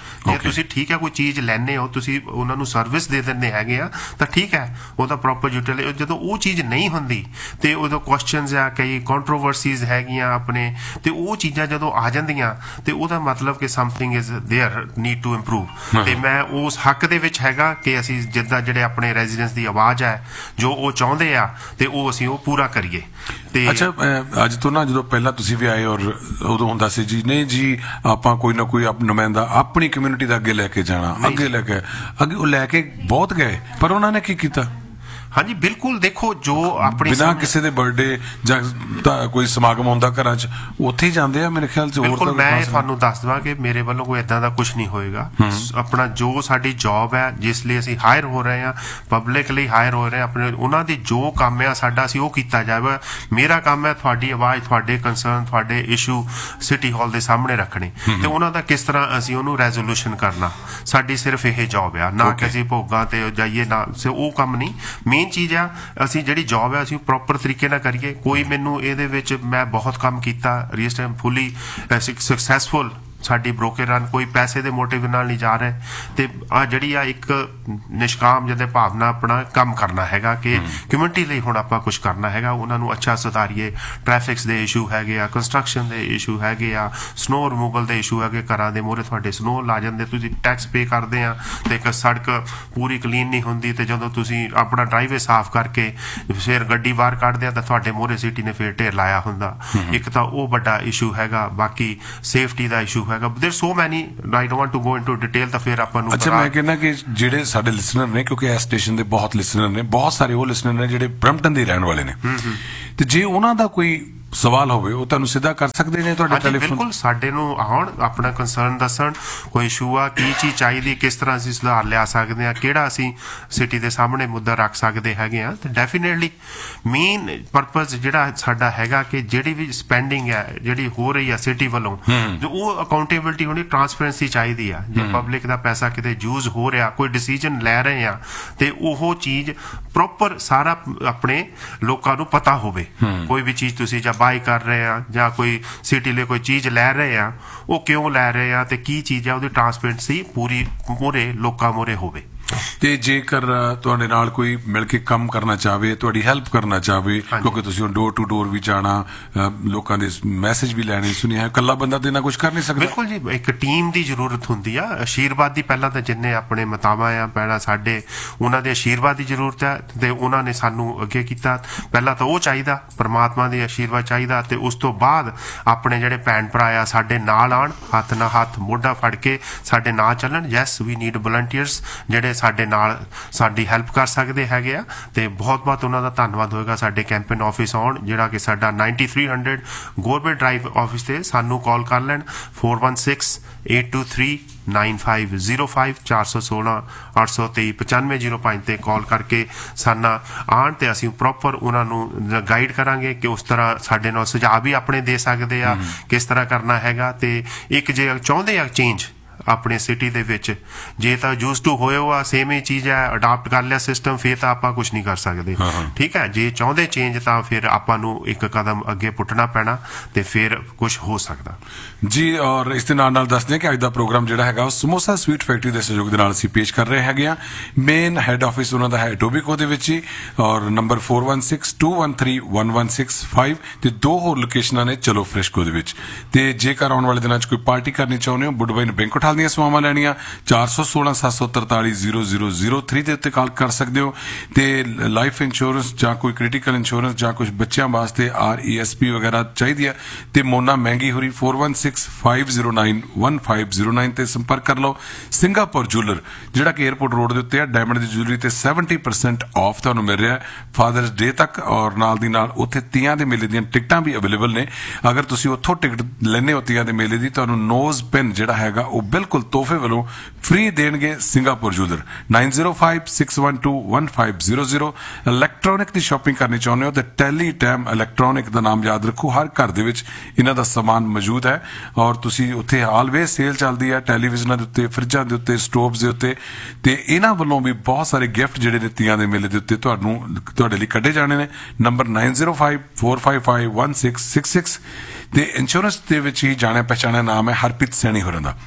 ਜੇ ਤੁਸੀਂ ਠੀਕ ਹੈ ਕੋਈ ਚੀਜ਼ ਲੈਣੇ ਹੋ, ਤੁਸੀਂ ਉਹਨਾਂ ਨੂੰ ਸਰਵਿਸ ਦੇ ਦਿੰਦੇ ਹੈਗੇ ਆ ਤਾਂ ਠੀਕ ਹੈ, ਉਹਦਾ ਪ੍ਰੋਪਰ ਯੂਟਿਲਾਈਜ਼। ਜਦੋਂ ਉਹ ਚੀਜ਼ ਨਹੀਂ ਹੁੰਦੀ ਤੇ ਉਦੋਂ ਕੁਐਸਚਨਸ ਆ, ਕਈ ਕੰਟਰੋਵਰਸੀਜ਼ ਹੈਗੀਆਂ ਆਪਣੇ, ਤੇ ਉਹ ਚੀਜ਼ਾਂ ਜਦੋਂ ਆ ਜਾਂਦੀਆਂ ਤੇ ਉਹਦਾ ਮਤਲਬ ਕਿ something is there need to improve. ਤੇ ਮੈਂ ਉਸ ਹੱਕ ਦੇ ਵਿੱਚ ਹੈਗਾ ਕਿ ਅਸੀਂ ਜਿੱਦਾਂ ਜਿਹੜੇ ਆਪਣੇ ਰੈਜ਼ੀਡੈਂਟਸ ਦੀ ਆਵਾਜ਼ ਹੈ, ਜੋ ਉਹ ਚਾਹੁੰਦੇ ਆ, ਤੇ ਉਹ ਅਸੀਂ ਉਹ ਪੂਰਾ ਕਰੀਏ। ਤੇ ਅੱਛਾ, ਅੱਜ ਤੋਂ ਨਾ ਜਦੋਂ ਪਹਿਲਾਂ ਤੁਸੀਂ ਵੀ ਆਏ ਔਰ ਉਦੋਂ ਹੁੰਦਾ ਸੀ ਜੀ ਨਹੀਂ ਜੀ ਆਪਾਂ ਕੋਈ ਨਾ ਕੋਈ ਨੁਮਾਇੰਦਾ ਆਪਣੀ ਕਮਿਊਨਿਟੀ ਦਾ ਅੱਗੇ ਲੈ ਕੇ ਜਾਣਾ, ਅੱਗੇ ਲੈ ਕੇ ਅੱਗੇ ਉਹ ਲੈ ਕੇ ਬਹੁਤ ਗਏ, ਪਰ ਉਹਨਾਂ ਨੇ ਕੀ ਕੀਤਾ? ਹਾਂਜੀ ਬਿਲਕੁਲ, ਦੇਖੋ ਜੋ ਆਪਣੀ ਬਿਨਾਂ ਕਿਸੇ ਦੇ ਬਰਥਡੇ ਜਾਂ ਕੋਈ ਸਮਾਗਮ ਹੁੰਦਾ ਘਰਾਂ 'ਚ, ਉੱਥੇ ਹੀ ਜਾਂਦੇ ਆ ਮੇਰੇ ਖਿਆਲ 'ਚ। ਬਿਲਕੁਲ, ਮੈਂ ਤੁਹਾਨੂੰ ਦੱਸ ਦਵਾਂ ਕਿ ਮੇਰੇ ਵੱਲੋਂ ਕੋਈ ਏਦਾਂ ਦਾ ਕੁਝ ਨਹੀਂ ਹੋਏਗਾ। ਆਪਣਾ ਜੋ ਸਾਡੀ ਜੌਬ ਹੈ, ਜਿਸ ਲਈ ਅਸੀਂ ਹਾਇਰ ਹੋ ਰਹੇ ਹਾਂ, ਪਬਲਿਕ ਲਈ ਹਾਇਰ ਹੋ ਰਹੇ ਹਾਂ, ਆਪਣੇ ਉਹਨਾਂ ਦੀ ਜੋ ਕੰਮ ਆ ਸਾਡਾ, ਅਸੀਂ ਉਹ ਕੀਤਾ ਜਾਵੇ। ਮੇਰਾ ਕੰਮ ਹੈ ਤੁਹਾਡੀ ਆਵਾਜ਼, ਤੁਹਾਡੇ ਕੰਸਰਨ, ਤੁਹਾਡੇ ਇਸ਼ੂ ਸਿਟੀ ਹਾਲ ਦੇ ਸਾਹਮਣੇ ਰੱਖਣੇ, ਤੇ ਉਹਨਾਂ ਦਾ ਕਿਸ ਤਰ੍ਹਾਂ ਅਸੀਂ ਉਹਨੂੰ ਰੈਜ਼ੋਲੂਸ਼ਨ ਕਰਨਾ, ਸਾਡੀ ਸਿਰਫ ਇਹ ਜੌਬ ਆ। ਨਾ ਕਿ ਅਸੀਂ ਭੋਗਾਂ ਤੇ ਜਾਈਏ, ਨਾ ਉਹ ਕੰਮ ਨਹੀਂ। ਮੇਨ ਚੀਜ਼ ਆ ਅਸੀਂ ਜਿਹੜੀ ਜੌਬ ਹੈ ਅਸੀਂ ਪ੍ਰੋਪਰ ਤਰੀਕੇ ਨਾਲ ਕਰੀਏ। ਕੋਈ ਮੈਨੂੰ ਇਹਦੇ ਵਿੱਚ, ਮੈਂ ਬਹੁਤ ਕੰਮ ਕੀਤਾ, ਰੀਅਲ ਫੁੱਲੀ ਸਕਸੈਸਫੁਲ ਸਾਡੀ ਬ੍ਰੋਕਰ ਰਨ, ਕੋਈ ਪੈਸੇ ਦੇ ਮੋਟਿਵ ਨਾਲ ਨਹੀਂ ਜਾ ਰਹੇ। ਤੇ ਆ ਜਿਹੜੀ ਆ ਇੱਕ ਨਿਸ਼ਕਾਮ ਜਿਹਦੇ ਭਾਵਨਾ ਆਪਣਾ ਕੰਮ ਕਰਨਾ ਹੈਗਾ ਕਿ ਕਮਿਊਨਿਟੀ ਲਈ ਹੁਣ ਆਪਾਂ ਕੁਝ ਕਰਨਾ ਹੈਗਾ, ਉਹਨਾਂ ਨੂੰ ਅੱਛਾ ਸੁਧਾਰੀਏ। ਟ੍ਰੈਫਿਕਸ ਦੇ ਇਸ਼ੂ ਹੈਗੇ ਆ, ਕੰਸਟਰਕਸ਼ਨ ਦੇ ਇਸ਼ੂ ਹੈਗੇ ਆ, ਸਨੋ ਰਿਮੂਵਲ ਦੇ ਇਸ਼ੂ ਹੈਗੇ। ਘਰਾਂ ਦੇ ਮੂਹਰੇ ਤੁਹਾਡੇ ਸਨੋ ਲਾ ਜਾਂਦੇ, ਤੁਸੀਂ ਟੈਕਸ ਪੇ ਕਰਦੇ ਆ ਤੇ ਇੱਕ ਸੜਕ ਪੂਰੀ ਕਲੀਨ ਨਹੀਂ ਹੁੰਦੀ, ਤੇ ਜਦੋਂ ਤੁਸੀਂ ਆਪਣਾ ਡਰਾਈਵੇ ਸਾਫ਼ ਕਰਕੇ ਫਿਰ ਗੱਡੀ ਬਾਹਰ ਕੱਢਦੇ ਆ ਤਾਂ ਤੁਹਾਡੇ ਮੂਹਰੇ ਸਿਟੀ ਨੇ ਫਿਰ ਢੇਰ ਲਾਇਆ ਹੁੰਦਾ। ਇੱਕ ਤਾਂ ਉਹ ਵੱਡਾ ਇਸ਼ੂ ਹੈਗਾ। ਬਾਕੀ ਸੇਫਟੀ ਦਾ ਇਸ਼ੂ ਹੈਗਾ। There so many, I don't want to go into detail. ਤਾਂ ਫਿਰ ਆਪਾਂ ਨੂੰ ਅੱਛਾ, ਮੈਂ ਕਹਿੰਦਾ ਕਿ ਜਿਹੜੇ ਸਾਡੇ ਲਿਸਨਰ ਨੇ, ਕਿਉਂਕਿ ਇਸ ਸਟੇਸ਼ਨ ਦੇ ਬਹੁਤ ਲਿਸਨਰ ਨੇ, ਬਹੁਤ ਸਾਰੇ ਉਹ ਲਿਸਨਰ ਨੇ ਜਿਹੜੇ ਬ੍ਰੈਂਪਟਨ ਦੇ ਰਹਿਣ ਵਾਲੇ ਨੇ, ਤੇ ਜੇ ਉਹਨਾਂ ਦਾ ਕੋਈ ਸਵਾਲ ਹੋਵੇ ਉਹ ਤੁਹਾਨੂੰ ਸਿੱਧਾ ਕਰ ਸਕਦੇ ਨੇ ਤੁਹਾਡੇ ਟੈਲੀਫੋਨ? ਬਿਲਕੁਲ, ਸਾਡੇ ਨੂੰ ਆਉਣ, ਆਪਣਾ ਕੰਸਰਨ ਦੱਸਣ, ਕੋਈ ਇਸ਼ੂ ਆ, ਕੀ ਚੀਜ਼ ਚਾਹੀਦੀ, ਕਿਸ ਤਰ੍ਹਾਂ ਅਸੀਂ ਸੁਧਾਰ ਲਿਆ ਸਕਦੇ ਆ, ਕਿਹੜਾ ਅਸੀਂ ਸਿਟੀ ਦੇ ਸਾਹਮਣੇ ਮੁੱਦਾ ਰੱਖ ਸਕਦੇ ਹੈਗੇ ਆ। ਤੇ ਡੈਫੀਨੇਟਲੀ ਮੇਨ ਪਰਪਸ ਜਿਹੜਾ ਸਾਡਾ ਹੈਗਾ ਕਿ ਜਿਹੜੀ ਵੀ ਸਪੈਂਡਿੰਗ ਹੈ ਜਿਹੜੀ ਹੋ ਰਹੀ ਆ ਸਿਟੀ ਵੱਲੋਂ, ਜੋ ਉਹ ਅਕਾਊਂਟੇਬਿਲਿਟੀ ਹੋਣੀ, ਟਰਾਂਸਪੇਰੈਂਸੀ ਚਾਹੀਦੀ ਆ। ਜੇ ਪਬਲਿਕ ਦਾ ਪੈਸਾ ਕਿਤੇ ਯੂਜ਼ ਹੋ ਰਿਹਾ, ਕੋਈ ਡਿਸੀਜਨ ਲੈ ਰਹੇ ਆ, ਤੇ ਉਹ ਚੀਜ਼ ਪ੍ਰੋਪਰ ਸਾਰਾ ਆਪਣੇ ਲੋਕਾਂ ਨੂੰ ਪਤਾ ਹੋਵੇ। ਕੋਈ ਵੀ ਚੀਜ਼ ਤੁਸੀਂ ਜਾਂ ਬਾਈ ਕਰ ਰਹੇ ਆ ਜਾਂ ਕੋਈ ਸਿਟੀ ਲਈ ਕੋਈ ਚੀਜ਼ ਲੈ ਰਹੇ ਆ, ਉਹ ਕਿਉਂ ਲੈ ਰਹੇ ਆ ਤੇ ਕੀ ਚੀਜ਼ ਆ, ਉਹਦੀ ਟਰਾਂਸਪੇਰੈਂਸੀ ਪੂਰੀ ਮੂਹਰੇ ਲੋਕਾਂ ਮੂਹਰੇ ਹੋਵੇ। ਤੇ ਜੇਕਰ ਤੁਹਾਡੇ ਨਾਲ ਕੋਈ ਮਿਲ ਕੇ ਕੰਮ ਕਰਨਾ ਚਾਹਵੇ, ਤੁਹਾਡੀ ਹੈਲਪ ਕਰਨਾ ਚਾਹਵੇ, ਕਿਉਂਕਿ ਤੁਸੀਂ ਡੋਰ ਟੂ ਡੋਰ ਵੀ ਜਾਣਾ, ਲੋਕਾਂ ਦੇ ਮੈਸੇਜ ਵੀ ਲੈਣੇ, ਸੁਣਿਆ ਹੈ, ਇਕੱਲਾ ਬੰਦਾ ਤੇ ਨਾ ਕੁਝ ਕਰ ਨਹੀਂ ਸਕਦਾ। ਬਿਲਕੁਲ ਜੀ, ਇੱਕ ਟੀਮ ਦੀ ਜ਼ਰੂਰਤ ਹੁੰਦੀ ਆ, ਆਸ਼ੀਰਵਾਦ ਦੀ। ਪਹਿਲਾਂ ਤਾਂ ਜਿੰਨੇ ਆਪਣੇ ਮਾਤਾਵਾਂ ਆ ਭੈਣਾਂ ਸਾਡੇ, ਉਹਨਾਂ ਦੇ ਆਸ਼ੀਰਵਾਦ ਦੀ ਜ਼ਰੂਰਤ ਹੈ, ਤੇ ਉਹਨਾਂ ਨੇ ਸਾਨੂੰ ਅੱਗੇ ਕੀਤਾ। ਪਹਿਲਾਂ ਤਾਂ ਉਹ ਚਾਹੀਦਾ, ਪਰਮਾਤਮਾ ਦੇ ਆਸ਼ੀਰਵਾਦ ਚਾਹੀਦਾ, ਤੇ ਉਸ ਤੋਂ ਬਾਅਦ ਆਪਣੇ ਜਿਹੜੇ ਭੈਣ ਭਰਾ ਆ ਸਾਡੇ ਨਾਲ ਆਣ, ਹੱਥ ਨਾਲ ਹੱਥ ਮੋਢਾ ਫੜ ਕੇ ਸਾਡੇ ਨਾਲ ਚੱਲਣ। ਯੈਸ, ਵੀ ਨੀਡ ਵਲੰਟੀਅਰਸ ਜਿਹੜੇ ਸਾਡੇ ਨਾਲ ਸਾਡੀ ਹੈਲਪ ਕਰ ਸਕਦੇ ਹੈਗੇ ਆ, ਤੇ ਬਹੁਤ ਬਹੁਤ ਉਹਨਾਂ ਦਾ ਧੰਨਵਾਦ ਹੋਏਗਾ। ਸਾਡੇ ਕੈਂਪੇਨ ਆਫਿਸ ਆਉਣ, ਜਿਹੜਾ ਕਿ ਸਾਡਾ ninety three hundred ਗੋਰਬੇ drive office ਤੇ ਸਾਨੂੰ ਕਾਲ ਕਰ ਲੈਣ, four one six eight to three nine five zero five चार सौ सोलह आठ सौ तेई पचानवे जीरो पांच ਤੇ ਕਾਲ ਕਰਕੇ ਸਾਨਾ ਆਣ, ਤੇ ਅਸੀਂ ਪ੍ਰੋਪਰ ਉਹਨਾਂ ਨੂੰ ਗਾਈਡ ਕਰਾਂਗੇ ਕਿ ਉਸ ਤਰ੍ਹਾਂ ਸਾਡੇ ਨਾਲ ਸੁਝਾਅ ਵੀ ਆਪਣੇ ਦੇ ਸਕਦੇ ਆ, ਕਿਸ ਤਰ੍ਹਾਂ ਕਰਨਾ ਹੈਗਾ। ਤੇ ਇੱਕ ਜੇ ਚਾਹੁੰਦੇ ਆ ਚੇਂਜ अपने सिटी दे विच, जे तां यूज टू होए हुआ सेम ही चीज है, अडाप्ट कर लिया सिस्टम, फिर तां आपां कुछ नहीं कर सकते। ठीक है, जे चाहुंदे चेंज तां फिर आपां नूं एक कदम अगे पुट्टना पैना, ते फिर कुछ हो सकदा जी। और इस दे नाल नाल दस दें कि अज दा प्रोग्राम जिहड़ा हैगा समोसा स्वीट फैक्ट्री दे सहयोग दे नाल असीं पेश कर रहे हैगे आ। मेन हैड ऑफिस उन्हां दा है टोबिको दे विच ही, और number four one six to one three one one six five ते दो होर लोकेशनां ने चलो फ्रेशको दे विच। ते जेकर आउण वाले दिनां च कोई पार्टी करनी चाहुंदे हो, बुडबाई ने बैंकुट हाल ਦੀਆਂ ਸੇਵਾਵਾਂ ਲੈਣੀਆਂ, ਚਾਰ ਸੌ ਸੋਲਾਂ ਸੱਤ ਸੌ ਤਰਤਾਲੀ ਜ਼ੀਰੋ ਜ਼ੀਰੋ ਜ਼ੀਰੋ ਥ੍ਰੀ ਦੇ ਉੱਤੇ ਕਾਲ ਕਰ ਸਕਦੇ ਹੋ। ਤੇ ਲਾਈਫ ਇੰਸ਼ੋਰੈਂਸ ਜਾਂ ਕੋਈ ਕ੍ਰਿਟੀਕਲ ਇੰਸ਼ੋਰੈਂਸ ਜਾਂ ਕੁਝ ਬੱਚਿਆਂ ਵਾਸਤੇ ਆਰ ਈ ਐਸ ਪੀ ਵਗੈਰਾ ਚਾਹੀਦੀ ਹੈ, ਤੇ ਮੋਨਾ ਮਹਿੰਗੀ ਹੋਰੀ four one six five zero nine one five zero nine ਤੇ ਸੰਪਰਕ ਕਰ ਲਓ। ਸਿੰਗਾਪੁਰ ਜੂਲਰ ਜਿਹੜਾ ਕਿ 에ਅਰਪੋਰਟ ਰੋਡ ਦੇ ਉੱਤੇ ਹੈ, ਡਾਇਮੰਡ ਦੀ ਜੁਐਲਰੀ ਤੇ ਸੈਵਨਟੀ ਪਰਸੈਂਟ ਆਫ ਤੁਹਾਨੂੰ ਮਿਲ ਰਿਹਾ ਫਾਦਰਸ ਡੇ ਤੱਕ, ਔਰ ਨਾਲ ਦੀ ਨਾਲ ਉੱਥੇ ਤੀਆਂ ਦੇ ਮੇਲੇ ਦੀਆਂ ਟਿਕਟਾਂ ਵੀ ਅਵੇਲੇਬਲ ਨੇ। ਅਗਰ ਤੁਸੀਂ ਉੱਥੋਂ ਟਿਕਟ ਲੈਣੇ ਹੋ ਤੀਆਂ ਦੇ ਮੇਲੇ ਦੀ, ਤੁਹਾਨੂੰ ਨੋਜ਼ ਪਿਨ ਜਿਹੜਾ ਹੈਗਾ ਉਹ ਬਿਲਕੁਲ ਤੋਹਫੇ ਵੱਲੋਂ ਫ੍ਰੀ ਦੇਣਗੇ Singapore ਜੂਲਰ। Nine zero five six one two one five zero zero. Electronic ਦੀ ਸ਼ਾਪਿੰਗ ਕਰਨੀ ਚਾਹੁੰਦੇ ਹੋ ਤਾਂ ਟੈਲੀ ਟੈਮ ਇਲੈਕਟ੍ਰੋਨਿਕ ਦਾ ਨਾਮ ਯਾਦ ਰੱਖੋ, ਹਰ ਘਰ ਦੇ ਵਿੱਚ ਇਹਨਾਂ ਦਾ ਸਮਾਨ ਮੌਜੂਦ ਹੈ, ਔਰ ਤੁਸੀਂ ਉੱਥੇ ਆਲਵੇਜ਼ ਸੇਲ ਚੱਲਦੀ ਹੈ ਟੈਲੀਵਿਜ਼ਨਾਂ ਦੇ ਉੱਤੇ, ਫਰਿੱਜਾਂ ਦੇ ਉੱਤੇ, ਸਟੋਵਸ ਦੇ ਉੱਤੇ, ਤੇ ਇਹਨਾਂ ਵੱਲੋਂ ਵੀ ਬਹੁਤ ਸਾਰੇ ਗਿਫਟ ਜਿਹੜੇ ਨੇ ਤੀਆਂ ਦੇ ਮੇਲੇ ਦੇ ਉੱਤੇ ਤੁਹਾਨੂੰ ਤੁਹਾਡੇ ਲਈ ਕੱਢੇ ਜਾਣੇ ਨੇ। Number nine zero five four five five one six six six. ਤੇ ਇੰਸ਼ੋਰੈਂਸ ਦੇ ਵਿੱਚ ਹੀ ਜਾਣਿਆ ਪਛਾਣਿਆ ਨਾਮ ਹੈ ਹਰਪ੍ਰੀਤ ਸੈਣੀ ਹੋਰਾਂ ਦਾ, ਬੜੇ ਲੰਬੇ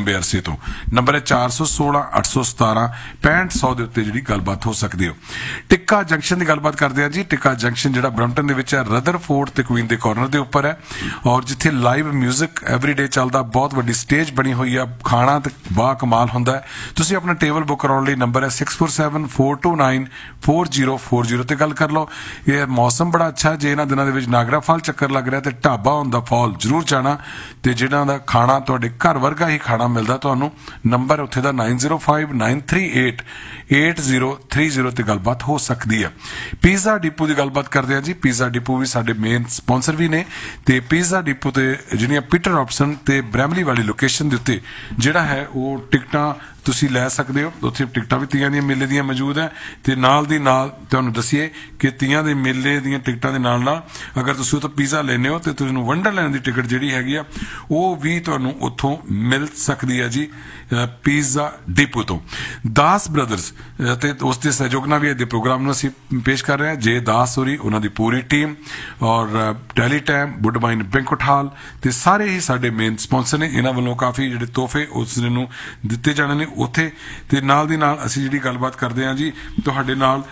ਲੰਬੇ ਅਰਸੇ ਤੋਂ। ਨੰਬਰ ਹੈ ਚਾਰ ਸੌ ਸੋਲਾਂ ਅੱਠ ਸੌ ਸਤਾਰਾਂ ਪੈਂਹਠ ਸੌ ਦੇ ਉੱਤੇ ਜਿਹੜੀ ਗੱਲਬਾਤ ਹੋ ਸਕਦੀ ਹੋ। ਟਿੱਕਾ ਜੰਕਸ਼ਨ ਦੀ ਗੱਲਬਾਤ ਕਰਦੇ ਆ ਜੀ। ਟਿੱਕਾ ਜੰਕਸ਼ਨ ਜਿਹੜਾ ਬਰੰਪਟਨ ਦੇ ਵਿੱਚ ਹੈ, ਰਦਰਫੋਰਡ ਤੇ ਕੁਈਨ ਦੇ ਕਾਰਨਰ ਦੇ ਉੱਪਰ ਹੈ, ਔਰ ਜਿੱਥੇ ਲਾਈਵ ਮਿਊਜ਼ਿਕ ਐਵਰੀਡੇ ਚੱਲਦਾ, ਬਹੁਤ ਵੱਡੀ ਸਟੇਜ ਬਣੀ ਹੋਈ ਆ, ਖਾਣਾ ਤੇ ਬਾ ਕਮਾਲ ਹੁੰਦਾ ਹੈ। ਤੁਸੀਂ ਆਪਣਾ ਟੇਬਲ ਬੁੱਕ ਕਰਾਉਣ ਲਈ ਨੰਬਰ ਹੈ six four seven four two nine four zero four zero ਤੇ ਗੱਲ ਕਰ ਲਓ। ਇਹ ਮੌਸਮ ਬੜਾ ਅੱਛਾ, ਜੇ ਇਹਨਾਂ ਦਿਨਾਂ ਦੇ ਵਿੱਚ ਨਾਗਰਾ ਫਾਲ ਚੱਕਰ ਲੱਗ ਰਿਹਾ ਤੇ ਢਾਬਾ ਔਨ ਦਾ ਫਾਲ ਜ਼ਰੂਰ ਜਾਣਾ, ਤੇ ਜਿਹਨਾਂ ਦਾ ਖਾਣਾ ਤੁਹਾਡੇ ਘਰ ਵਰਗਾ ਹੀ ਖਾਣਾ ਮਿਲਦਾ ਤੁਹਾਨੂੰ। ਨੰਬਰ ਉੱਥੇ ਦਾ nine zero five nine three eight eight zero three zero ਤੇ ਗੱਲਬਾਤ ਹੋ ਸਕਦੀ ਹੈ। ਪੀਜ਼ਾ ਡਿਪੂ ਦੀ ਗੱਲਬਾਤ ਕਰਦੇ ਆ ਜੀ। ਪੀਜ਼ਾ ਡਿਪੂ ਵੀ ਸਾਡੇ ਮੇਨ ਸਪਾਂਸਰ ਵੀ ਨੇ, ਤੇ ਪੀਜ਼ਾ ਡਿਪੂ ਤੇ ਜਿਹੜੀਆਂ ਪੀਟਰ ਆਪਸ਼ਨ ਤੇ ਬ੍ਰੈਮਲੀ ਵਾਲੀ ਲੋਕੇਸ਼ਨ ਦੇ ਉੱਤੇ ਜਿਹੜਾ ਹੈ ਉਹ ਟਿਕਟਾਂ ਤੁਸੀਂ ਲੈ ਸਕਦੇ ਹੋ। ਉੱਥੇ ਟਿਕਟਾਂ ਵੀ ਤੀਆਂ ਦੀਆਂ ਮੇਲੇ ਦੀਆਂ ਮੌਜੂਦ ਹੈ, ਤੇ ਨਾਲ ਦੀ ਨਾਲ ਤੁਹਾਨੂੰ ਦੱਸੀਏ ਕਿ ਤੀਆਂ ਦੇ ਮੇਲੇ ਦੀਆਂ ਟਿਕਟਾਂ ਦੇ ਨਾਲ ਨਾਲ ਅਗਰ ਤੁਸੀਂ ਉੱਥੋਂ ਪੀਜ਼ਾ ਲੈਂਦੇ ਹੋ ਤੇ ਤੁਹਾਨੂੰ ਵੰਡਰਲੈਂਡ ਦੀ ਟਿਕਟ ਜਿਹੜੀ ਹੈਗੀ ਆ ਉਹ ਵੀ ਤੁਹਾਨੂੰ ਉੱਥੋਂ ਮਿਲ ਸਕਦੀ ਹੈ ਜੀ, ਪੀਜ਼ਾ ਡਿਪੂ ਤੋਂ। ਦਾਸ ਬ੍ਰਦਰਸ ਤੇ ਉਸ ਦੇ ਸਹਿਯੋਗ ਨਾਲ ਵੀ ਅੱਜ ਦੇ ਪ੍ਰੋਗਰਾਮ ਨੂੰ ਅਸੀਂ ਪੇਸ਼ ਕਰ ਰਹੇ ਹਾਂ। ਜੇ ਦਾਸ ਹੋਰੀ, ਉਹਨਾਂ ਦੀ ਪੂਰੀ ਟੀਮ, ਔਰ ਟੈਲੀਟਾਈਮ, ਵੁੱਡਬਾਈਨ ਬੈਂਕੁਏਟ ਹਾਲ ਤੇ ਸਾਰੇ ਹੀ ਸਾਡੇ ਮੇਨ ਸਪਾਂਸਰ ਨੇ। ਇਹਨਾਂ ਵੱਲੋਂ ਕਾਫੀ ਜਿਹੜੇ ਤੋਹਫੇ ਉਸ ਨੂੰ ਦਿੱਤੇ ਜਾਣੇ ਨੇ ਉੱਥੇ। ਤੇ ਨਾਲ ਦੀ ਨਾਲ ਅਸੀਂ ਜਿਹੜੀ ਗੱਲਬਾਤ ਕਰਦੇ ਹਾਂ ਜੀ ਤੁਹਾਡੇ ਨਾਲ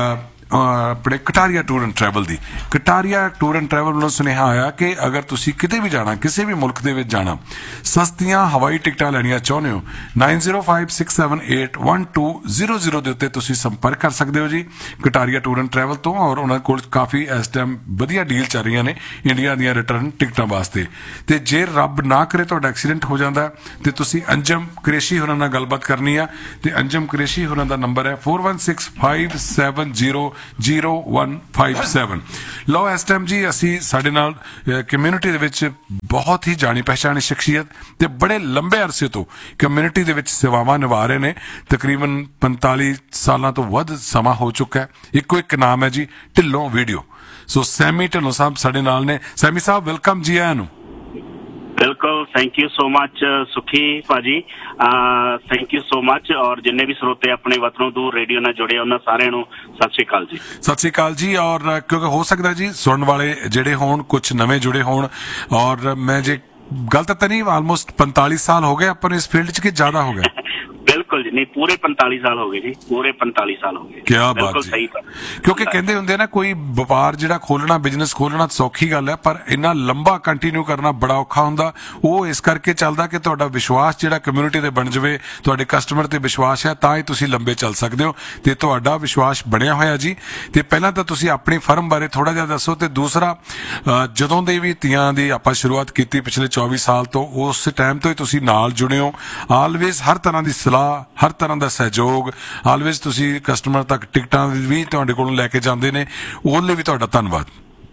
ਆਪਣੇ Kataria tour and travel the. Kataria tour and travel ਵੱਲੋਂ ਸੁਨੇਹਾ ਆਇਆ ਕਿ ਅਗਰ ਤੁਸੀਂ ਕਿਤੇ ਵੀ ਜਾਣਾ, ਕਿਸੇ ਵੀ ਮੁਲਕ ਦੇ ਵਿੱਚ ਜਾਣਾ, ਸਸਤੀਆਂ ਹਵਾਈ ਟਿਕਟਾਂ ਲੈਣੀਆਂ ਚਾਹੁੰਦੇ ਹੋ, nine zero five six seven eight one two zero zero ਦੇ ਉੱਤੇ ਤੁਸੀਂ ਸੰਪਰਕ ਕਰ ਸਕਦੇ ਹੋ ਜੀ ਕਟਾਰੀਆ ਟੂਰ ਐਂਡ ਟਰੈਵਲ ਤੋਂ। ਔਰ ਉਹਨਾਂ ਕੋਲ ਕਾਫੀ ਇਸ ਟਾਈਮ ਵਧੀਆ ਡੀਲ ਚੱਲ ਰਹੀਆਂ ਨੇ ਇੰਡੀਆ ਦੀਆਂ ਰਿਟਰਨ ਟਿਕਟਾਂ ਵਾਸਤੇ। ਤੇ ਜੇ ਰੱਬ ਨਾ ਕਰੇ ਤੁਹਾਡਾ ਐਕਸੀਡੈਂਟ ਹੋ ਜਾਂਦਾ ਤੇ ਤੁਸੀਂ ਅੰਜਮ ਕੁਰੈਸ਼ੀ ਹੋਰਾਂ ਨਾਲ ਗੱਲਬਾਤ ਕਰਨੀ ਆ, ਤੇ ਅੰਜਮ ਕੁਰੈਸ਼ੀ ਹੋਰਾਂ ਦਾ ਨੰਬਰ ਹੈ four one six five seven zero zero one five seven. ਲਓ ਇਸ ਟਾਈਮ ਜੀ ਅਸੀਂ ਸਾਡੇ ਨਾਲ ਕਮਿਊਨਿਟੀ ਦੇ ਵਿੱਚ ਬਹੁਤ ਹੀ ਜਾਣੀ ਪਹਿਚਾਣੀ ਸ਼ਖਸੀਅਤ ਤੇ ਬੜੇ ਲੰਬੇ ਅਰਸੇ ਤੋਂ ਕਮਿਊਨਿਟੀ ਦੇ ਵਿੱਚ ਸੇਵਾਵਾਂ ਨਿਭਾ ਰਹੇ ਨੇ। ਤਕਰੀਬਨ ਪੰਤਾਲੀ ਸਾਲਾਂ ਤੋਂ ਵੱਧ ਸਮਾਂ ਹੋ ਚੁੱਕਾ ਹੈ। ਇੱਕੋ ਇੱਕ ਨਾਮ ਹੈ ਜੀ, ਢਿੱਲੋਂ ਵੀਡੀਓ। ਸੋ ਸੈਮੀ ਢਿੱਲੋਂ ਸਾਹਿਬ ਸਾਡੇ ਨਾਲ ਨੇ। ਸੈਮੀ ਸਾਹਿਬ ਵੈਲਕਮ ਜੀ ਆਇਆਂ ਨੂੰ। ਬਿਲਕੁਲ, ਥੈਂਕ ਯੂ ਸੋ ਮਚ ਸੁਖੀ ਭਾਜੀ, ਥੈਂਕ ਯੂ ਸੋ ਮਚ। ਔਰ ਜਿੰਨੇ ਵੀ ਸਰੋਤੇ ਆਪਣੇ ਵਤਨੋਂ ਦੂਰ ਰੇਡੀਓ ਨਾਲ ਜੁੜੇ ਉਹਨਾਂ ਸਾਰਿਆਂ ਨੂੰ ਸਤਿ ਸ਼੍ਰੀ ਅਕਾਲ ਜੀ। ਸਤਿ ਸ਼੍ਰੀ ਅਕਾਲ ਜੀ। ਔਰ ਕਿਉਂਕਿ ਹੋ ਸਕਦਾ ਜੀ ਸੁਣਨ ਵਾਲੇ ਜਿਹੜੇ ਹੋਣ, ਕੁਝ ਨਵੇਂ ਜੁੜੇ ਹੋਣ, ਔਰ ਮੈਂ ਜੇ ਗਲਤ ਤਾਂ ਨਹੀਂ, ਆਲਮੋਸਟ ਪੰਤਾਲੀ ਸਾਲ ਹੋ ਗਏ ਆਪਾਂ ਨੂੰ ਇਸ ਫੀਲਡ 'ਚ ਕਿ ਜ਼ਿਆਦਾ ਹੋ ਗਿਆ? ਬਿਲਕੁਲ ਜੀ, ਨਹੀਂ ਪੂਰੇ ਪੰਤਾਲੀ ਸਾਲ ਹੋ ਗਏ ਜੀ, ਪੂਰੇ ਪੰਤਾਲੀ ਸਾਲ ਹੋ ਗਏ। ਕੀ ਬਾਤ ਜੀ। ਕਿਉਂਕਿ ਕਹਿੰਦੇ ਹੁੰਦੇ ਨਾ ਕੋਈ ਵਪਾਰ ਜਿਹੜਾ ਖੋਲਣਾ, ਬਿਜ਼ਨਸ ਖੋਲਣਾ ਸੌਖੀ ਗੱਲ ਹੈ, ਪਰ ਇੰਨਾ ਲੰਬਾ ਕੰਟੀਨਿਊ ਕਰਨਾ ਬੜਾ ਔਖਾ ਹੁੰਦਾ। ਉਹ ਇਸ ਕਰਕੇ ਚੱਲਦਾ ਕਿ ਤੁਹਾਡਾ ਵਿਸ਼ਵਾਸ ਜਿਹੜਾ ਕਮਿਊਨਿਟੀ ਤੇ ਬਣ ਜਾਵੇ, ਤੁਹਾਡੇ ਕਸਟਮਰ ਤੇ ਵਿਸ਼ਵਾਸ ਹੈ, ਤਾਂ ਹੀ ਤੁਸੀਂ ਲੰਬੇ ਚੱਲ ਸਕਦੇ ਹੋ। ਤੇ ਤੁਹਾਡਾ ਵਿਸ਼ਵਾਸ ਬਣਿਆ ਹੋਇਆ ਜੀ। ਤੇ ਪਹਿਲਾਂ ਤਾਂ ਤੁਸੀਂ ਆਪਣੀ ਫਰਮ ਬਾਰੇ ਥੋੜਾ ਜਿਹਾ ਦੱਸੋ, ਤੇ ਦੂਸਰਾ ਜਦੋਂ ਦੇ ਵੀ ਤੀਆਂ ਦੀ ਆਪਾਂ ਸ਼ੁਰੂਆਤ ਕੀਤੀ ਪਿਛਲੇ ਚੌਵੀ ਸਾਲ ਤੋਂ, ਉਸ ਟਾਈਮ ਤੋਂ ਹੀ ਤੁਸੀਂ ਨਾਲ ਜੁੜੇ ਹੋ। ਆਲਵੇਜ਼ ਹਰ ਤਰ੍ਹਾਂ ਦੀ ਸਲਾਹ, ਹਰ ਤਰ੍ਹਾਂ ਦਾ ਸਹਿਯੋਗ, ਆਲਵੇਜ਼ ਤੁਸੀਂ ਕਸਟਮਰ ਤੱਕ ਟਿਕਟਾਂ ਵੀ ਤੁਹਾਡੇ ਕੋਲੋਂ ਲੈ ਕੇ ਜਾਂਦੇ ਨੇ, ਉਹਦੇ ਲਈ ਵੀ ਤੁਹਾਡਾ ਧੰਨਵਾਦ।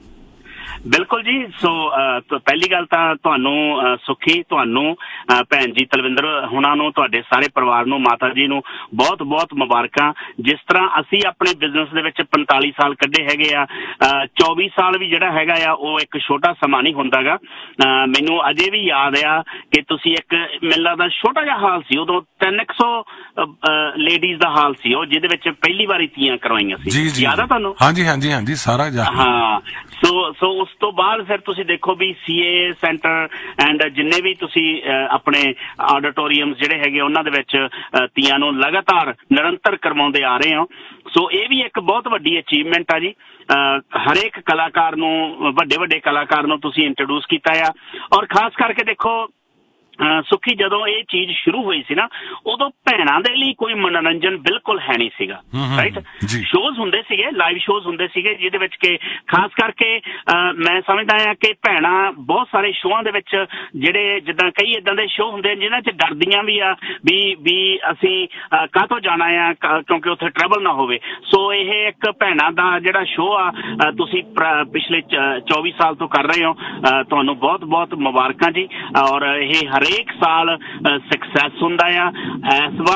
ਬਿਲਕੁਲ ਜੀ। ਸੋ ਪਹਿਲੀ ਗੱਲ ਤਾਂ ਤੁਹਾਨੂੰ ਸੁਖੀ, ਤੁਹਾਨੂੰ ਭੈਣ ਜੀ ਤਲਵਿੰਦਰ ਹੁਣਾਂ ਨੂੰ, ਤੁਹਾਡੇ ਸਾਰੇ ਪਰਿਵਾਰ ਨੂੰ, ਮਾਤਾ ਜੀ ਨੂੰ ਬਹੁਤ ਬਹੁਤ ਮੁਬਾਰਕਾਂ। ਜਿਸ ਤਰ੍ਹਾਂ ਅਸੀਂ ਆਪਣੇ ਬਿਜ਼ਨਸ ਦੇ ਵਿੱਚ ਪੰਤਾਲੀ ਸਾਲ ਕੱਢੇ ਹੈਗੇ ਆ, ਚੌਵੀ ਸਾਲ ਵੀ ਜਿਹੜਾ ਹੈਗਾ ਆ ਉਹ ਇੱਕ ਛੋਟਾ ਸਮਾਂ ਨਹੀਂ ਹੁੰਦਾ ਗਾ। ਮੈਨੂੰ ਅਜੇ ਵੀ ਯਾਦ ਆ ਕਿ ਤੁਸੀਂ ਇੱਕ ਮੇਲਾ ਦਾ ਛੋਟਾ ਜਿਹਾ ਹਾਲ ਸੀ, ਉਦੋਂ ਤਿੰਨ ਕੁ ਸੌ ਲੇਡੀਜ਼ ਦਾ ਹਾਲ ਸੀ ਉਹ, ਜਿਹਦੇ ਵਿੱਚ ਪਹਿਲੀ ਵਾਰੀ ਤੀਆਂ ਕਰਵਾਈਆਂ ਸੀ। ਯਾਦ ਆ ਤੁਹਾਨੂੰ? ਹਾਂਜੀ ਹਾਂਜੀ ਹਾਂਜੀ, ਸਾਰਾ ਹਾਂ। ਸੋ ਸੋ ਉਸ ਤੋਂ ਬਾਅਦ ਫਿਰ ਤੁਸੀਂ ਦੇਖੋ ਵੀ ਸੀਏ ਸੈਂਟਰ ਐਂਡ ਜਿੰਨੇ ਵੀ ਤੁਸੀਂ ਆਪਣੇ ਆਡੀਟੋਰੀਅਮ ਜਿਹੜੇ ਹੈਗੇ ਉਹਨਾਂ ਦੇ ਵਿੱਚ ਤੀਆਂ ਨੂੰ ਲਗਾਤਾਰ ਨਿਰੰਤਰ ਕਰਵਾਉਂਦੇ ਆ ਰਹੇ ਹੋ। ਸੋ ਇਹ ਵੀ ਇੱਕ ਬਹੁਤ ਵੱਡੀ ਅਚੀਵਮੈਂਟ ਆ ਜੀ। ਹਰੇਕ ਕਲਾਕਾਰ ਨੂੰ, ਵੱਡੇ ਵੱਡੇ ਕਲਾਕਾਰ ਨੂੰ ਤੁਸੀਂ ਇੰਟਰੋਡਿਊਸ ਕੀਤਾ ਆ। ਔਰ ਖਾਸ ਕਰਕੇ ਦੇਖੋ ਸੁਖੀ, ਜਦੋਂ ਇਹ ਚੀਜ਼ ਸ਼ੁਰੂ ਹੋਈ ਸੀ ਨਾ, ਉਦੋਂ ਭੈਣਾਂ ਦੇ ਲਈ ਕੋਈ ਮਨੋਰੰਜਨ ਬਿਲਕੁਲ ਹੈ ਨਹੀਂ ਸੀਗਾ, ਰਾਈਟ? ਸ਼ੋਜ਼ ਹੁੰਦੇ ਸੀਗੇ, ਲਾਈਵ ਸ਼ੋਜ਼ ਹੁੰਦੇ ਸੀਗੇ, ਜਿਹਦੇ ਵਿੱਚ ਕਿ ਖਾਸ ਕਰਕੇ ਮੈਂ ਸਮਝਦਾ ਹਾਂ ਕਿ ਭੈਣਾਂ ਬਹੁਤ ਸਾਰੇ ਸ਼ੋਆਂ ਦੇ ਵਿੱਚ ਜਿਹੜੇ, ਜਿੱਦਾਂ ਕਈ ਏਦਾਂ ਦੇ ਸ਼ੋਅ ਹੁੰਦੇ ਨੇ ਜਿਹਨਾਂ 'ਚ ਡਰਦੀਆਂ ਵੀ ਆ ਵੀ ਵੀ ਅਸੀਂ ਕਾਹਤੋਂ ਜਾਣਾ ਆ ਕਿਉਂਕਿ ਉੱਥੇ ਟਰੈਵਲ ਨਾ ਹੋਵੇ। ਸੋ ਇਹ ਇੱਕ ਭੈਣਾਂ ਦਾ ਜਿਹੜਾ ਸ਼ੋਅ ਆ ਤੁਸੀਂ ਪਿਛਲੇ ਚੌਵੀ ਸਾਲ ਤੋਂ ਕਰ ਰਹੇ ਹੋ, ਤੁਹਾਨੂੰ ਬਹੁਤ ਬਹੁਤ ਮੁਬਾਰਕਾਂ ਜੀ। ਔਰ ਇਹ ਹਰੇਕ ਸਾਲ ਸਕਸੈਸ ਹੁੰਦਾ ਆ। ਇਸ ਵਾਰ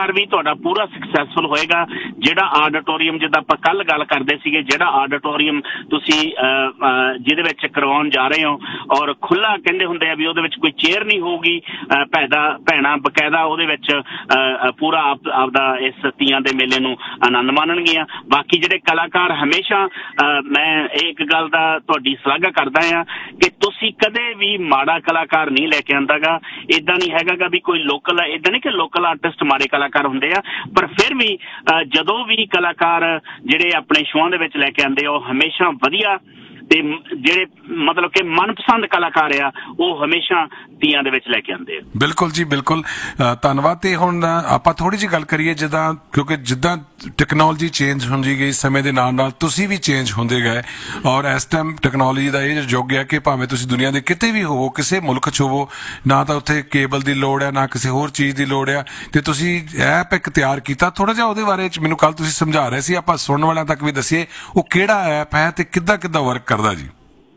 ਕਲਾਕਾਰ ਵੀ ਤੁਹਾਡਾ ਪੂਰਾ ਸਕਸੈਸਫੁਲ ਹੋਏਗਾ। ਜਿਹੜਾ ਆਡੀਟੋਰੀਅਮ, ਜਿੱਦਾਂ ਆਪਾਂ ਕੱਲ ਗੱਲ ਕਰਦੇ ਸੀਗੇ, ਜਿਹੜਾ ਆਡੀਟੋਰੀਅਮ ਤੁਸੀਂ ਜਿਹਦੇ ਵਿੱਚ ਕਰਵਾਉਣ ਜਾ ਰਹੇ ਹੋ, ਔਰ ਖੁੱਲਾ ਕਹਿੰਦੇ ਹੁੰਦੇ ਆ ਵੀ ਉਹਦੇ ਵਿੱਚ ਕੋਈ ਚੇਅਰ ਨਹੀਂ ਹੋਊਗੀ, ਭੈਦਾ ਭੈਣਾਂ ਬਕਾਇਦਾ ਉਹਦੇ ਵਿੱਚ ਪੂਰਾ ਆਪ ਆਪਦਾ ਇਸ ਤੀਆਂ ਦੇ ਮੇਲੇ ਨੂੰ ਆਨੰਦ ਮਾਣਨਗੀਆਂ। ਬਾਕੀ ਜਿਹੜੇ ਕਲਾਕਾਰ ਹਮੇਸ਼ਾ ਮੈਂ ਇੱਕ ਗੱਲ ਦਾ ਤੁਹਾਡੀ ਸ਼ਲਾਘਾ ਕਰਦਾ ਆ ਕਿ ਤੁਸੀਂ ਕਦੇ ਵੀ ਮਾੜਾ ਕਲਾਕਾਰ ਨਹੀਂ ਲੈ ਕੇ ਆਂਦਾ ਗਾ। ਏਦਾਂ ਨਹੀਂ ਹੈਗਾ ਗਾ ਵੀ ਕੋਈ ਲੋਕਲ, ਏਦਾਂ ਨਹੀਂ ਕਿ ਲੋਕਲ ਆਰਟਿਸਟ ਮਾੜੇ ਕਲਾਕਾਰ ਹੁੰਦੇ ਆ, ਪਰ ਫਿਰ ਵੀ ਜਦੋਂ ਵੀ ਕਲਾਕਾਰ ਜਿਹੜੇ ਆਪਣੇ ਸ਼ੋਆਂ ਦੇ ਵਿੱਚ ਲੈ ਕੇ ਆਉਂਦੇ ਆ ਉਹ ਹਮੇਸ਼ਾ ਵਧੀਆ ਤੇ ਜਿਹੜੇ ਮਤਲਬ ਕਿ ਮਨਪਸੰਦ ਕਲਾਕਾਰ ਆ ਉਹ ਹਮੇਸ਼ਾ ਤੀਆਂ ਦੇ ਵਿੱਚ ਲੈ ਕੇ ਆਉਂਦੇ ਆ। ਬਿਲਕੁਲ ਜੀ, ਬਿਲਕੁਲ ਧੰਨਵਾਦ। ਤੇ ਹੁਣ ਆਪਾਂ ਥੋੜੀ ਜਿਹੀ ਗੱਲ ਕਰੀਏ, ਜਿੱਦਾਂ ਕਿਉਂਕਿ ਜਿੱਦਾਂ ਟੈਕਨੋਲੋਜੀ ਚੇਂਜ ਹੁੰਦੀ ਗਈ ਸਮੇਂ ਦੇ ਨਾਲ ਨਾਲ ਤੁਸੀਂ ਵੀ ਚੇਂਜ ਹੁੰਦੇ ਗਏ, ਔਰ ਇਸ ਟਾਈਮ ਟੈਕਨੋਲੋਜੀ ਦਾ ਇਹ ਯੁੱਗ ਹੈ ਕਿ ਭਾਵੇਂ ਤੁਸੀਂ ਦੁਨੀਆ ਦੇ ਕਿਤੇ ਵੀ ਹੋਵੋ, ਕਿਸੇ ਮੁਲਕ 'ਚ ਹੋਵੋ, ਨਾ ਤਾਂ ਉੱਥੇ ਕੇਬਲ ਦੀ ਲੋੜ ਹੈ ਨਾ ਕਿਸੇ ਹੋਰ ਚੀਜ਼ ਦੀ ਲੋੜ ਹੈ, ਤੇ ਤੁਸੀਂ ਐਪ ਇੱਕ ਤਿਆਰ ਕੀਤਾ। ਥੋੜਾ ਜਿਹਾ ਉਹਦੇ ਬਾਰੇ 'ਚ ਮੈਨੂੰ ਕੱਲ ਤੁਸੀਂ ਸਮਝਾ ਰਹੇ ਸੀ, ਆਪਾਂ ਸੁਣਨ ਵਾਲਿਆਂ ਤੱਕ ਵੀ ਦੱਸੀਏ ਉਹ ਕਿਹੜਾ ਐਪ ਹੈ ਤੇ ਕਿੱਦਾਂ ਕਿੱਦਾਂ ਵਰਕ ਕਰਦਾ ਜੀ।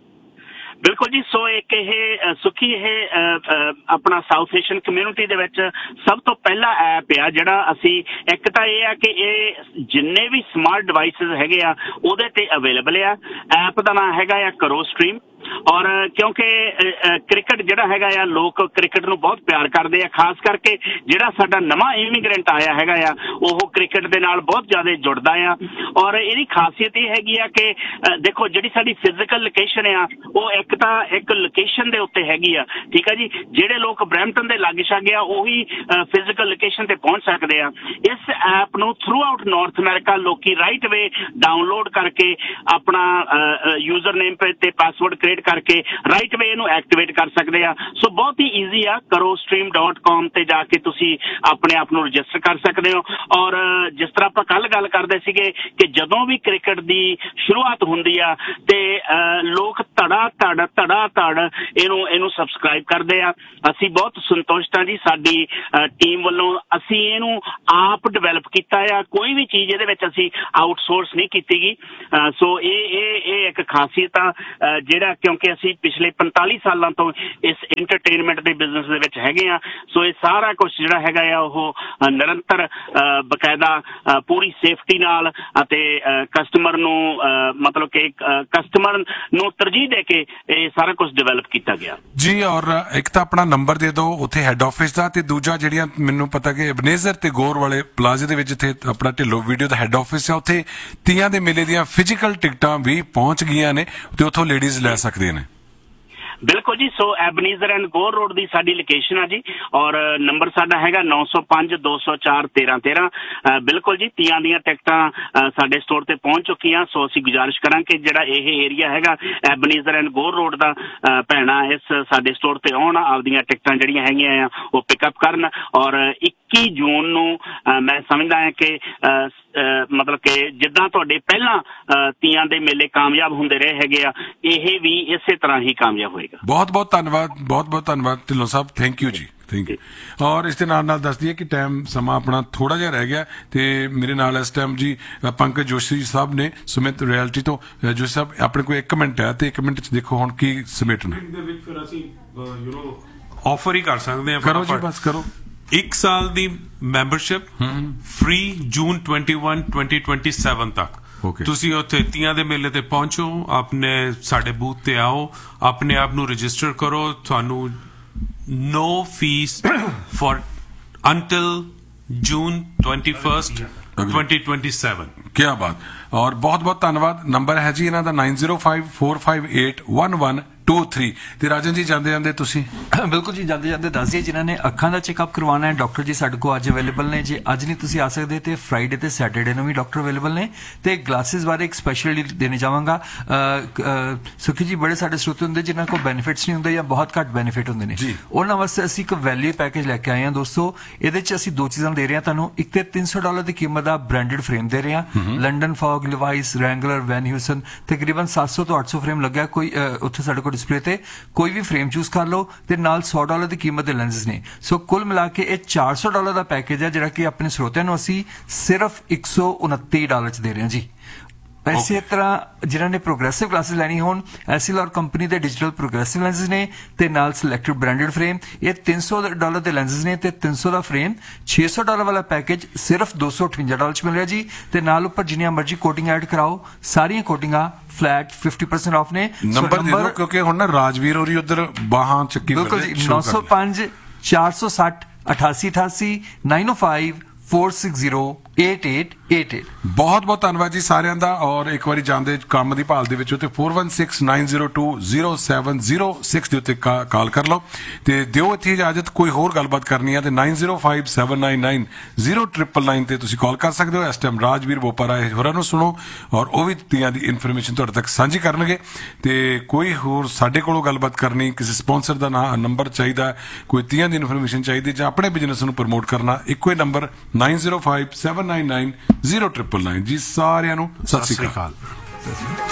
ਬਿਲਕੁਲ ਜੀ। ਸੋ ਇੱਕ ਇਹ ਸੁਖੀ ਇਹ ਆਪਣਾ ਸਾਊਥ ਏਸ਼ੀਅਨ ਕਮਿਊਨਿਟੀ ਦੇ ਵਿੱਚ ਸਭ ਤੋਂ ਪਹਿਲਾ ਐਪ ਆ ਜਿਹੜਾ ਅਸੀਂ, ਇੱਕ ਤਾਂ ਇਹ ਆ ਕਿ ਇਹ ਜਿੰਨੇ ਵੀ ਸਮਾਰਟ ਡਿਵਾਈਸਿਸ ਹੈਗੇ ਆ ਉਹਦੇ ਤੇ ਅਵੇਲੇਬਲ ਆ। ਐਪ ਦਾ ਨਾਮ ਹੈਗਾ ਆ ਕਰੋ ਸਟ੍ਰੀਮ। ਔਰ ਕਿਉਂਕਿ ਕ੍ਰਿਕਟ ਜਿਹੜਾ ਹੈਗਾ ਆ, ਲੋਕ ਕ੍ਰਿਕਟ ਨੂੰ ਬਹੁਤ ਪਿਆਰ ਕਰਦੇ ਆ, ਖਾਸ ਕਰਕੇ ਜਿਹੜਾ ਸਾਡਾ ਨਵਾਂ ਇਮੀਗ੍ਰੈਂਟ ਆਇਆ ਹੈਗਾ ਆ ਉਹ ਕ੍ਰਿਕਟ ਦੇ ਨਾਲ ਬਹੁਤ ਜ਼ਿਆਦਾ ਜੁੜਦਾ ਆ। ਔਰ ਇਹਦੀ ਖਾਸੀਅਤ ਇਹ ਹੈਗੀ ਆ ਕਿ ਦੇਖੋ ਜਿਹੜੀ ਸਾਡੀ ਫਿਜ਼ੀਕਲ ਲੋਕੇਸ਼ਨ ਆ ਉਹ ਇੱਕ ਤਾਂ ਇੱਕ ਲੋਕੇਸ਼ਨ ਦੇ ਉੱਤੇ ਹੈਗੀ ਆ, ਠੀਕ ਆ ਜੀ। ਜਿਹੜੇ ਲੋਕ ਬਰੈਂਪਟਨ ਦੇ ਲਾਗੇ ਛਾਗੇ ਆ ਉਹੀ ਫਿਜ਼ੀਕਲ ਲੋਕੇਸ਼ਨ ਤੇ ਪਹੁੰਚ ਸਕਦੇ ਆ। ਇਸ ਐਪ ਨੂੰ ਥਰੂ ਆਊਟ ਨਾਰਥ ਅਮਰੀਕਾ ਲੋਕੀ ਰਾਈਟ ਵੇ ਡਾਊਨਲੋਡ ਕਰਕੇ ਆਪਣਾ ਯੂਜ਼ਰ ਨੇਮ ਤੇ ਪਾਸਵਰਡ ਕ੍ਰੀਏਟ ਕਰਕੇ ਰਾਈਟ ਵੇ ਇਹਨੂੰ ਐਕਟੀਵੇਟ ਕਰ ਸਕਦੇ ਆ। ਸੋ ਬਹੁਤ ਹੀ ਈਜ਼ੀ ਆ। ਕਰੋ ਸਟ੍ਰੀਮ ਡਾਟ ਕਾਮ ਤੇ ਜਾ ਕੇ ਤੁਸੀਂ ਆਪਣੇ ਆਪ ਨੂੰ ਰਜਿਸਟਰ ਕਰ ਸਕਦੇ ਹੋ। ਔਰ ਜਿਸ ਤਰ੍ਹਾਂ ਆਪਾਂ ਕੱਲ ਗੱਲ ਕਰਦੇ ਸੀਗੇ ਕਿ ਜਦੋਂ ਵੀ ਕ੍ਰਿਕਟ ਦੀ ਸ਼ੁਰੂਆਤ ਹੁੰਦੀ ਆ ਤੇ ਲੋਕ ਧੜਾ ਧੜ ਧੜਾ ਧੜ ਇਹਨੂੰ ਇਹਨੂੰ ਸਬਸਕ੍ਰਾਈਬ ਕਰਦੇ ਆ। ਅਸੀਂ ਬਹੁਤ ਸੰਤੁਸ਼ਟ ਹਾਂ ਜੀ, ਸਾਡੀ ਟੀਮ ਵੱਲੋਂ ਅਸੀਂ ਇਹਨੂੰ ਆਪ ਡਿਵੈਲਪ ਕੀਤਾ ਆ। ਕੋਈ ਵੀ ਚੀਜ਼ ਇਹਦੇ ਵਿੱਚ ਅਸੀਂ ਆਊਟਸੋਰਸ ਨਹੀਂ ਕੀਤੀ ਗਈ। ਸੋ ਇਹ ਇਹ ਇਹ ਇੱਕ ਖਾਸੀਅਤ ਆ ਜਿਹੜਾ, ਕਿਉਂਕਿ ਅਸੀਂ ਪਿਛਲੇ ਪੰਤਾਲੀ ਸਾਲਾਂ ਤੋਂ ਇਸ ਐਂਟਰਟੇਨਮੈਂਟ ਦੇ ਬਿਜ਼ਨਸ ਦੇ ਵਿੱਚ ਹੈਗੇ ਆ। ਸੋ ਇਹ ਸਾਰਾ ਕੁਝ ਜਿਹੜਾ ਹੈਗਾ ਆ ਉਹ ਨਿਰੰਤਰ ਬਕਾਇਦਾ ਪੂਰੀ ਸੇਫਟੀ ਨਾਲ ਅਤੇ ਕਸਟਮਰ ਨੂੰ ਮਤਲਬ ਕਿ ਕਸਟਮਰ ਨੂੰ ਤਰਜੀਹ ਦੇ ਕੇ ਇਹ ਸਾਰਾ ਕੁਝ ਡਿਵੈਲਪ ਕੀਤਾ ਗਿਆ ਜੀ। ਔਰ ਇੱਕ ਤਾਂ ਆਪਣਾ ਨੰਬਰ ਦੇ ਦਿਓ ਉੱਥੇ ਹੈੱਡ ਆਫਿਸ ਦਾ, ਤੇ ਦੂਜਾ ਜਿਹੜੀਆਂ ਮੈਨੂੰ ਪਤਾ ਕਿ ਅਬਨੇਜ਼ਰ ਤੇ ਗੌਰ ਵਾਲੇ ਪਲਾਜ਼ੇ ਦੇ ਵਿੱਚ ਇੱਥੇ ਆਪਣਾ ਢਿੱਲੋਂ ਵੀਡੀਓ ਦਾ ਹੈੱਡ ਆਫਿਸ ਹੈ, ਉੱਥੇ ਤੀਆਂ ਦੇ ਮੇਲੇ ਦੀਆਂ ਫਿਜ਼ੀਕਲ ਟਿਕਟਾਂ ਵੀ ਪਹੁੰਚ ਗਈਆਂ ਨੇ ਤੇ ਉੱਥੋਂ ਲੇਡੀਜ਼ ਲੈ ਸਕਦੇ ਨੇ। ਬਿਲਕੁਲ ਜੀ। ਸੋ ਐਬਨੀਜ਼ਰ ਐਂਡ ਗੋਰ ਰੋਡ ਦੀ ਸਾਡੀ ਲੋਕੇਸ਼ਨ ਆ ਜੀ, ਔਰ ਨੰਬਰ ਸਾਡਾ ਹੈਗਾ ਨੌ ਸੌ ਪੰਜ ਦੋ ਸੌ ਚਾਰ ਤੇਰਾਂ ਤੇਰਾਂ। ਬਿਲਕੁਲ ਜੀ, ਤੀਆਂ ਦੀਆਂ ਟਿਕਟਾਂ ਸਾਡੇ ਸਟੋਰ ਤੇ ਪਹੁੰਚ ਚੁੱਕੀਆਂ। ਸੋ ਅਸੀਂ ਗੁਜ਼ਾਰਿਸ਼ ਕਰਾਂਗੇ ਜਿਹੜਾ ਇਹ ਏਰੀਆ ਹੈਗਾ ਐਬਨੀਜ਼ਰ ਐਂਡ ਗੋਰ ਰੋਡ ਦਾ, ਭੈਣਾਂ ਇਸ ਸਾਡੇ ਸਟੋਰ ਤੇ ਆਉਣ, ਆਪਦੀਆਂ ਟਿਕਟਾਂ ਜਿਹੜੀਆਂ ਹੈਗੀਆਂ ਆ ਉਹ ਪਿਕਅਪ ਕਰਨ। ਔਰ ਇੱਕੀ ਜੂਨ ਨੂੰ ਮੈਂ ਸਮਝਦਾ ਹਾਂ ਕਿ ਮਤਲਬ ਕਿ ਜਿੱਦਾਂ ਤੁਹਾਡੇ ਪਹਿਲਾਂ ਤੀਆਂ ਦੇ ਮੇਲੇ ਕਾਮਯਾਬ ਹੁੰਦੇ ਰਹੇ ਹੈਗੇ ਆ, ਇਹ ਵੀ ਇਸੇ ਤਰ੍ਹਾਂ ਹੀ ਕਾਮਯਾਬ ਹੋਏਗਾ। ਬਹੁਤ ਬਹੁਤ ਧੰਨਵਾਦ, ਬਹੁਤ ਬਹੁਤ ਧੰਨਵਾਦ ਢਿੱਲੋਂ ਸਾਹਿਬ, ਥੈਂਕ ਯੂ ਜੀ, ਥੈਂਕ ਯੂ। ਔਰ ਇਸ ਦੇ ਨਾਲ ਨਾਲ ਦੱਸ ਦਈਏ ਕਿ ਟਾਈਮ ਸਮਾਂ ਆਪਣਾ ਥੋੜਾ ਜਿਹਾ ਰਹਿ ਗਿਆ, ਤੇ ਮੇਰੇ ਨਾਲ ਇਸ ਟਾਈਮ ਜੀ ਪੰਕਜ ਜੋਸ਼ੀ ਸਾਹਿਬ ਨੇ ਸੁਮਿਤ ਰਿਐਲਿਟੀ ਤੋਂ। ਜੋਸ਼ੀ ਸਾਹਿਬ ਆਪਣੇ ਕੋਲ ਇੱਕ ਮਿੰਟ ਹੈ, ਤੇ ਇੱਕ ਮਿੰਟ ਚ ਦੇਖੋ ਹੁਣ ਕੀ ਸਮੇਟਣਾ ਦੇ ਵਿੱਚ ਫਿਰ ਅਸੀਂ ਯੂ نو ਆਫਰ ਹੀ ਕਰ ਸਕਦੇ ਹਾਂ। ਕਰੋ ਜੀ, ਬਸ ਕਰੋ। ਇੱਕ ਸਾਲ ਦੀ ਮੈਂਬਰਸ਼ਿਪ ਫ੍ਰੀ ਜੂਨ ਇਕੱਤੀ ਵੀਹ ਸੱਤਾਈ ਤੱਕ। ਤੁਸੀਂ ਉੱਥੇ ਤੀਆਂ ਦੇ ਮੇਲੇ ਤੇ ਪਹੁੰਚੋ, ਆਪਣੇ ਸਾਡੇ ਬੂਥ ਤੇ ਆਓ, ਆਪਣੇ ਆਪ ਨੂੰ ਰਜਿਸਟਰ ਕਰੋ। ਤੁਹਾਨੂੰ ਨੋ ਫੀਸ ਫॉर ਅੰਟਿਲ ਜੂਨ ਇਕੱਤੀ ਵੀਹ ਸੱਤਾਈ। क्या बात। और बहुत बहुत धन्यवाद। नंबर है जी इन्हां दा nine zero five four five eight one one two three. ਤੇ ਰਾਜਨ ਜੀ ਜਾਂਦੇ ਜਾਂਦੇ ਤੁਸੀਂ ਬਿਲਕੁਲ ਜੀ, ਜਾਂਦੇ ਜਾਂਦੇ ਦੱਸ ਦਈਏ ਜਿਨ੍ਹਾਂ ਨੇ ਅੱਖਾਂ ਦਾ ਚੈੱਕਅਪ ਕਰਵਾਉਣਾ ਹੈ, ਡਾਕਟਰ ਜੀ ਸਾਡੇ ਕੋਲ ਅੱਜ ਅਵੇਲੇਬਲ ਨੇ। ਜੇ ਅੱਜ ਨਹੀਂ ਤੁਸੀਂ ਆ ਸਕਦੇ ਤੇ ਫਰਾਈਡੇ ਤੇ ਸੈਟਰਡੇ ਨੂੰ ਵੀ ਡਾਕਟਰ ਅਵੇਲੇਬਲ ਨੇ। ਤੇ ਗਲਾਸਿਸ ਬਾਰੇ ਇੱਕ ਸਪੈਸ਼ਲੀ ਦੇਣੇ ਚਾਹਾਂਗਾ। ਸੁਖੀ ਜੀ, ਬੜੇ ਸਾਡੇ ਸਰੋਤੇ ਹੁੰਦੇ ਜਿਨ੍ਹਾਂ ਕੋਲ ਬੈਨੀਫਿਟਸ ਨਹੀਂ ਹੁੰਦੇ ਜਾਂ ਬਹੁਤ ਘੱਟ ਬੈਨੀਫਿਟ ਹੁੰਦੇ ਨੇ, ਉਹਨਾਂ ਵਾਸਤੇ ਅਸੀਂ ਇੱਕ ਵੈਲਿਊ ਪੈਕੇਜ ਲੈ ਕੇ ਆਏ ਹਾਂ ਦੋਸਤੋ। ਇਹਦੇ ਚ ਅਸੀਂ ਦੋ ਚੀਜ਼ਾਂ ਦੇ ਰਹੇ ਹਾਂ ਤੁਹਾਨੂੰ। ਇੱਕ ਤੇ ਤਿੰਨ ਸੌ ਡਾਲਰ ਦੀ ਕੀਮਤ ਦਾ ਬ੍ਰਾਂਡਡ ਫਰੇਮ ਦੇ ਰਹੇ ਹਾਂ, ਲੰਡਨ ਫੌਗ, ਲਿਵਾਈਸ, ਰੈਂਗਲਰ, ਵੈਨ ਹਿਊਸਨ, ਤਕਰੀਬਨ ਸੱਤ ਸੌ ਤੋਂ ਅੱਠ ਸੌ ਫਰੇਮ ਲੱਗਿਆ। ਕੋਈ ਉੱਥੇ ਸਾਡੇ ਕੋਲ ਡਿਸਪਲੇ ਤੇ ਕੋਈ ਵੀ ਫਰੇਮ ਚੂਜ਼ ਕਰ ਲਓ, ਤੇ ਨਾਲ ਸੌ ਡਾਲਰ ਦੀ ਕੀਮਤ ਦੇ ਲੈਂਸਿਸ ਨੇ। ਸੋ ਕੁੱਲ ਮਿਲਾ ਕੇ ਇਹ ਚਾਰ ਸੌ ਡਾਲਰ ਦਾ ਪੈਕੇਜ ਹੈ, ਜਿਹੜਾ ਕਿ ਆਪਣੇ ਸਰੋਤਿਆਂ ਨੂੰ ਅਸੀਂ ਸਿਰਫ ਇੱਕ ਸੌ ਉਨੱਤੀ ਡਾਲਰ ਚ ਦੇ ਰਹੇ ਹਾਂ ਜੀ। ਇਸੇ ਤਰ੍ਹਾਂ ਜਿਨ੍ਹਾਂ ਨੇ ਪ੍ਰੋਗਰੈਸਿਵ ਕਲਾਸਿਸ ਲੈਣੀ ਹੋਣ ਐਸਐਲ ਔਰ ਕੰਪਨੀ ਦੇ ਡਿਜੀਟਲ ਪ੍ਰੋਗਰੈਸਿਵ ਲੈਂਸਸ ਨੇ ਤੇ ਨਾਲ ਸਿਲੈਕਟਿਡ ਬ੍ਰਾਂਡਡ ਫਰੇਮ। ਇਹ ਤਿੰਨ ਸੌ ਡਾਲਰ ਦੇ ਲੈਂਸਸ ਨੇ ਤੇ ਤਿੰਨ ਸੌ ਦਾ ਫਰੇਮ। ਛੇ ਸੌ ਡਾਲਰ ਵਾਲਾ ਪੈਕੇਜ ਸਿਰਫ ਦੋ ਸੌ ਅਠਵੰਜਾ ਡਾਲਰ ਚ ਮਿਲ ਰਿਹਾ ਜੀ ਤੇ ਨਾਲ ਉੱਪਰ ਜਿੰਨੀਆਂ ਮਰਜ਼ੀ ਕੋਟਿੰਗ ਐਡ ਕਰਾਓ ਸਾਰੀਆਂ ਕੋਟਿੰਗਾਂ ਫਲੈਟ ਫਿਫਟੀ ਪਰਸੈਂਟ ਆਫ ਨੇ। ਨੰਬਰ ਦੇ ਦਿਓ ਕਿਉਂਕਿ ਹੁਣ ਨਾ ਰਾਜਵੀਰ ਹੋਰੀ ਉਧਰ ਬਾਹਾਂ ਚੱਕੀ ਬਿਲਕੁਲ ਜੀ ਨੌ ਸੌ ਪੰਜ ਚਾਰ ਸੌ ਸੱਠ ਅਠਾਸੀ ਅਠਾਸੀ ਨਾਈਨ ਓ five four six zero eight eight eight eight। ਬਹੁਤ ਬਹੁਤ ਧੰਨਵਾਦ ਜੀ ਸਾਰਿਆਂ ਦਾ। ਔਰ ਇੱਕ ਵਾਰੀ ਜਾਂਦੇ ਕੰਮ ਦੀ ਭਾਲ ਦੇ ਵਿੱਚ ਉੱਤੇ four one six nine zero two zero seven zero six ਦੇ ਉੱਤੇ ਕਾਲ ਕਰ ਲਓ ਤੇ ਦਿਓ ਇੱਥੇ ਇਜਾਜ਼ਤ। ਕੋਈ ਹੋਰ ਗੱਲਬਾਤ ਕਰਨੀ ਹੈ ਤੇ nine zero five seven nine nine zero nine nine ਤੇ ਤੁਸੀਂ ਕਾਲ ਕਰ ਸਕਦੇ ਹੋ। ਇਸ ਟਾਈਮ ਰਾਜਵੀਰ ਬੋਪਾਰਾ ਹੋਰਾਂ ਨੂੰ ਸੁਣੋ ਔਰ ਉਹ ਵੀ ਤੀਆਂ ਦੀ ਇਨਫੋਰਮੇਸ਼ਨ ਤੁਹਾਡੇ ਤੱਕ ਸਾਂਝੀ ਕਰਨਗੇ। ਤੇ ਕੋਈ ਹੋਰ ਸਾਡੇ ਕੋਲੋਂ ਗੱਲਬਾਤ ਕਰਨੀ, ਕਿਸੇ ਸਪਾਂਸਰ ਦਾ ਨਾਂ ਨੰਬਰ ਚਾਹੀਦਾ, ਕੋਈ ਤੀਆਂ ਦੀ ਇਨਫੋਰਮੇਸ਼ਨ ਚਾਹੀਦੀ ਜਾਂ ਆਪਣੇ ਬਿਜ਼ਨਸ ਨੂੰ ਪ੍ਰਮੋਟ ਕਰਨਾ, ਇੱਕੋ ਹੀ number nine zero five seven nine nine zero nine nine। ਜੀ ਸਾਰਿਆਂ ਨੂੰ ਸਤਿ ਸ਼੍ਰੀ ਅਕਾਲ।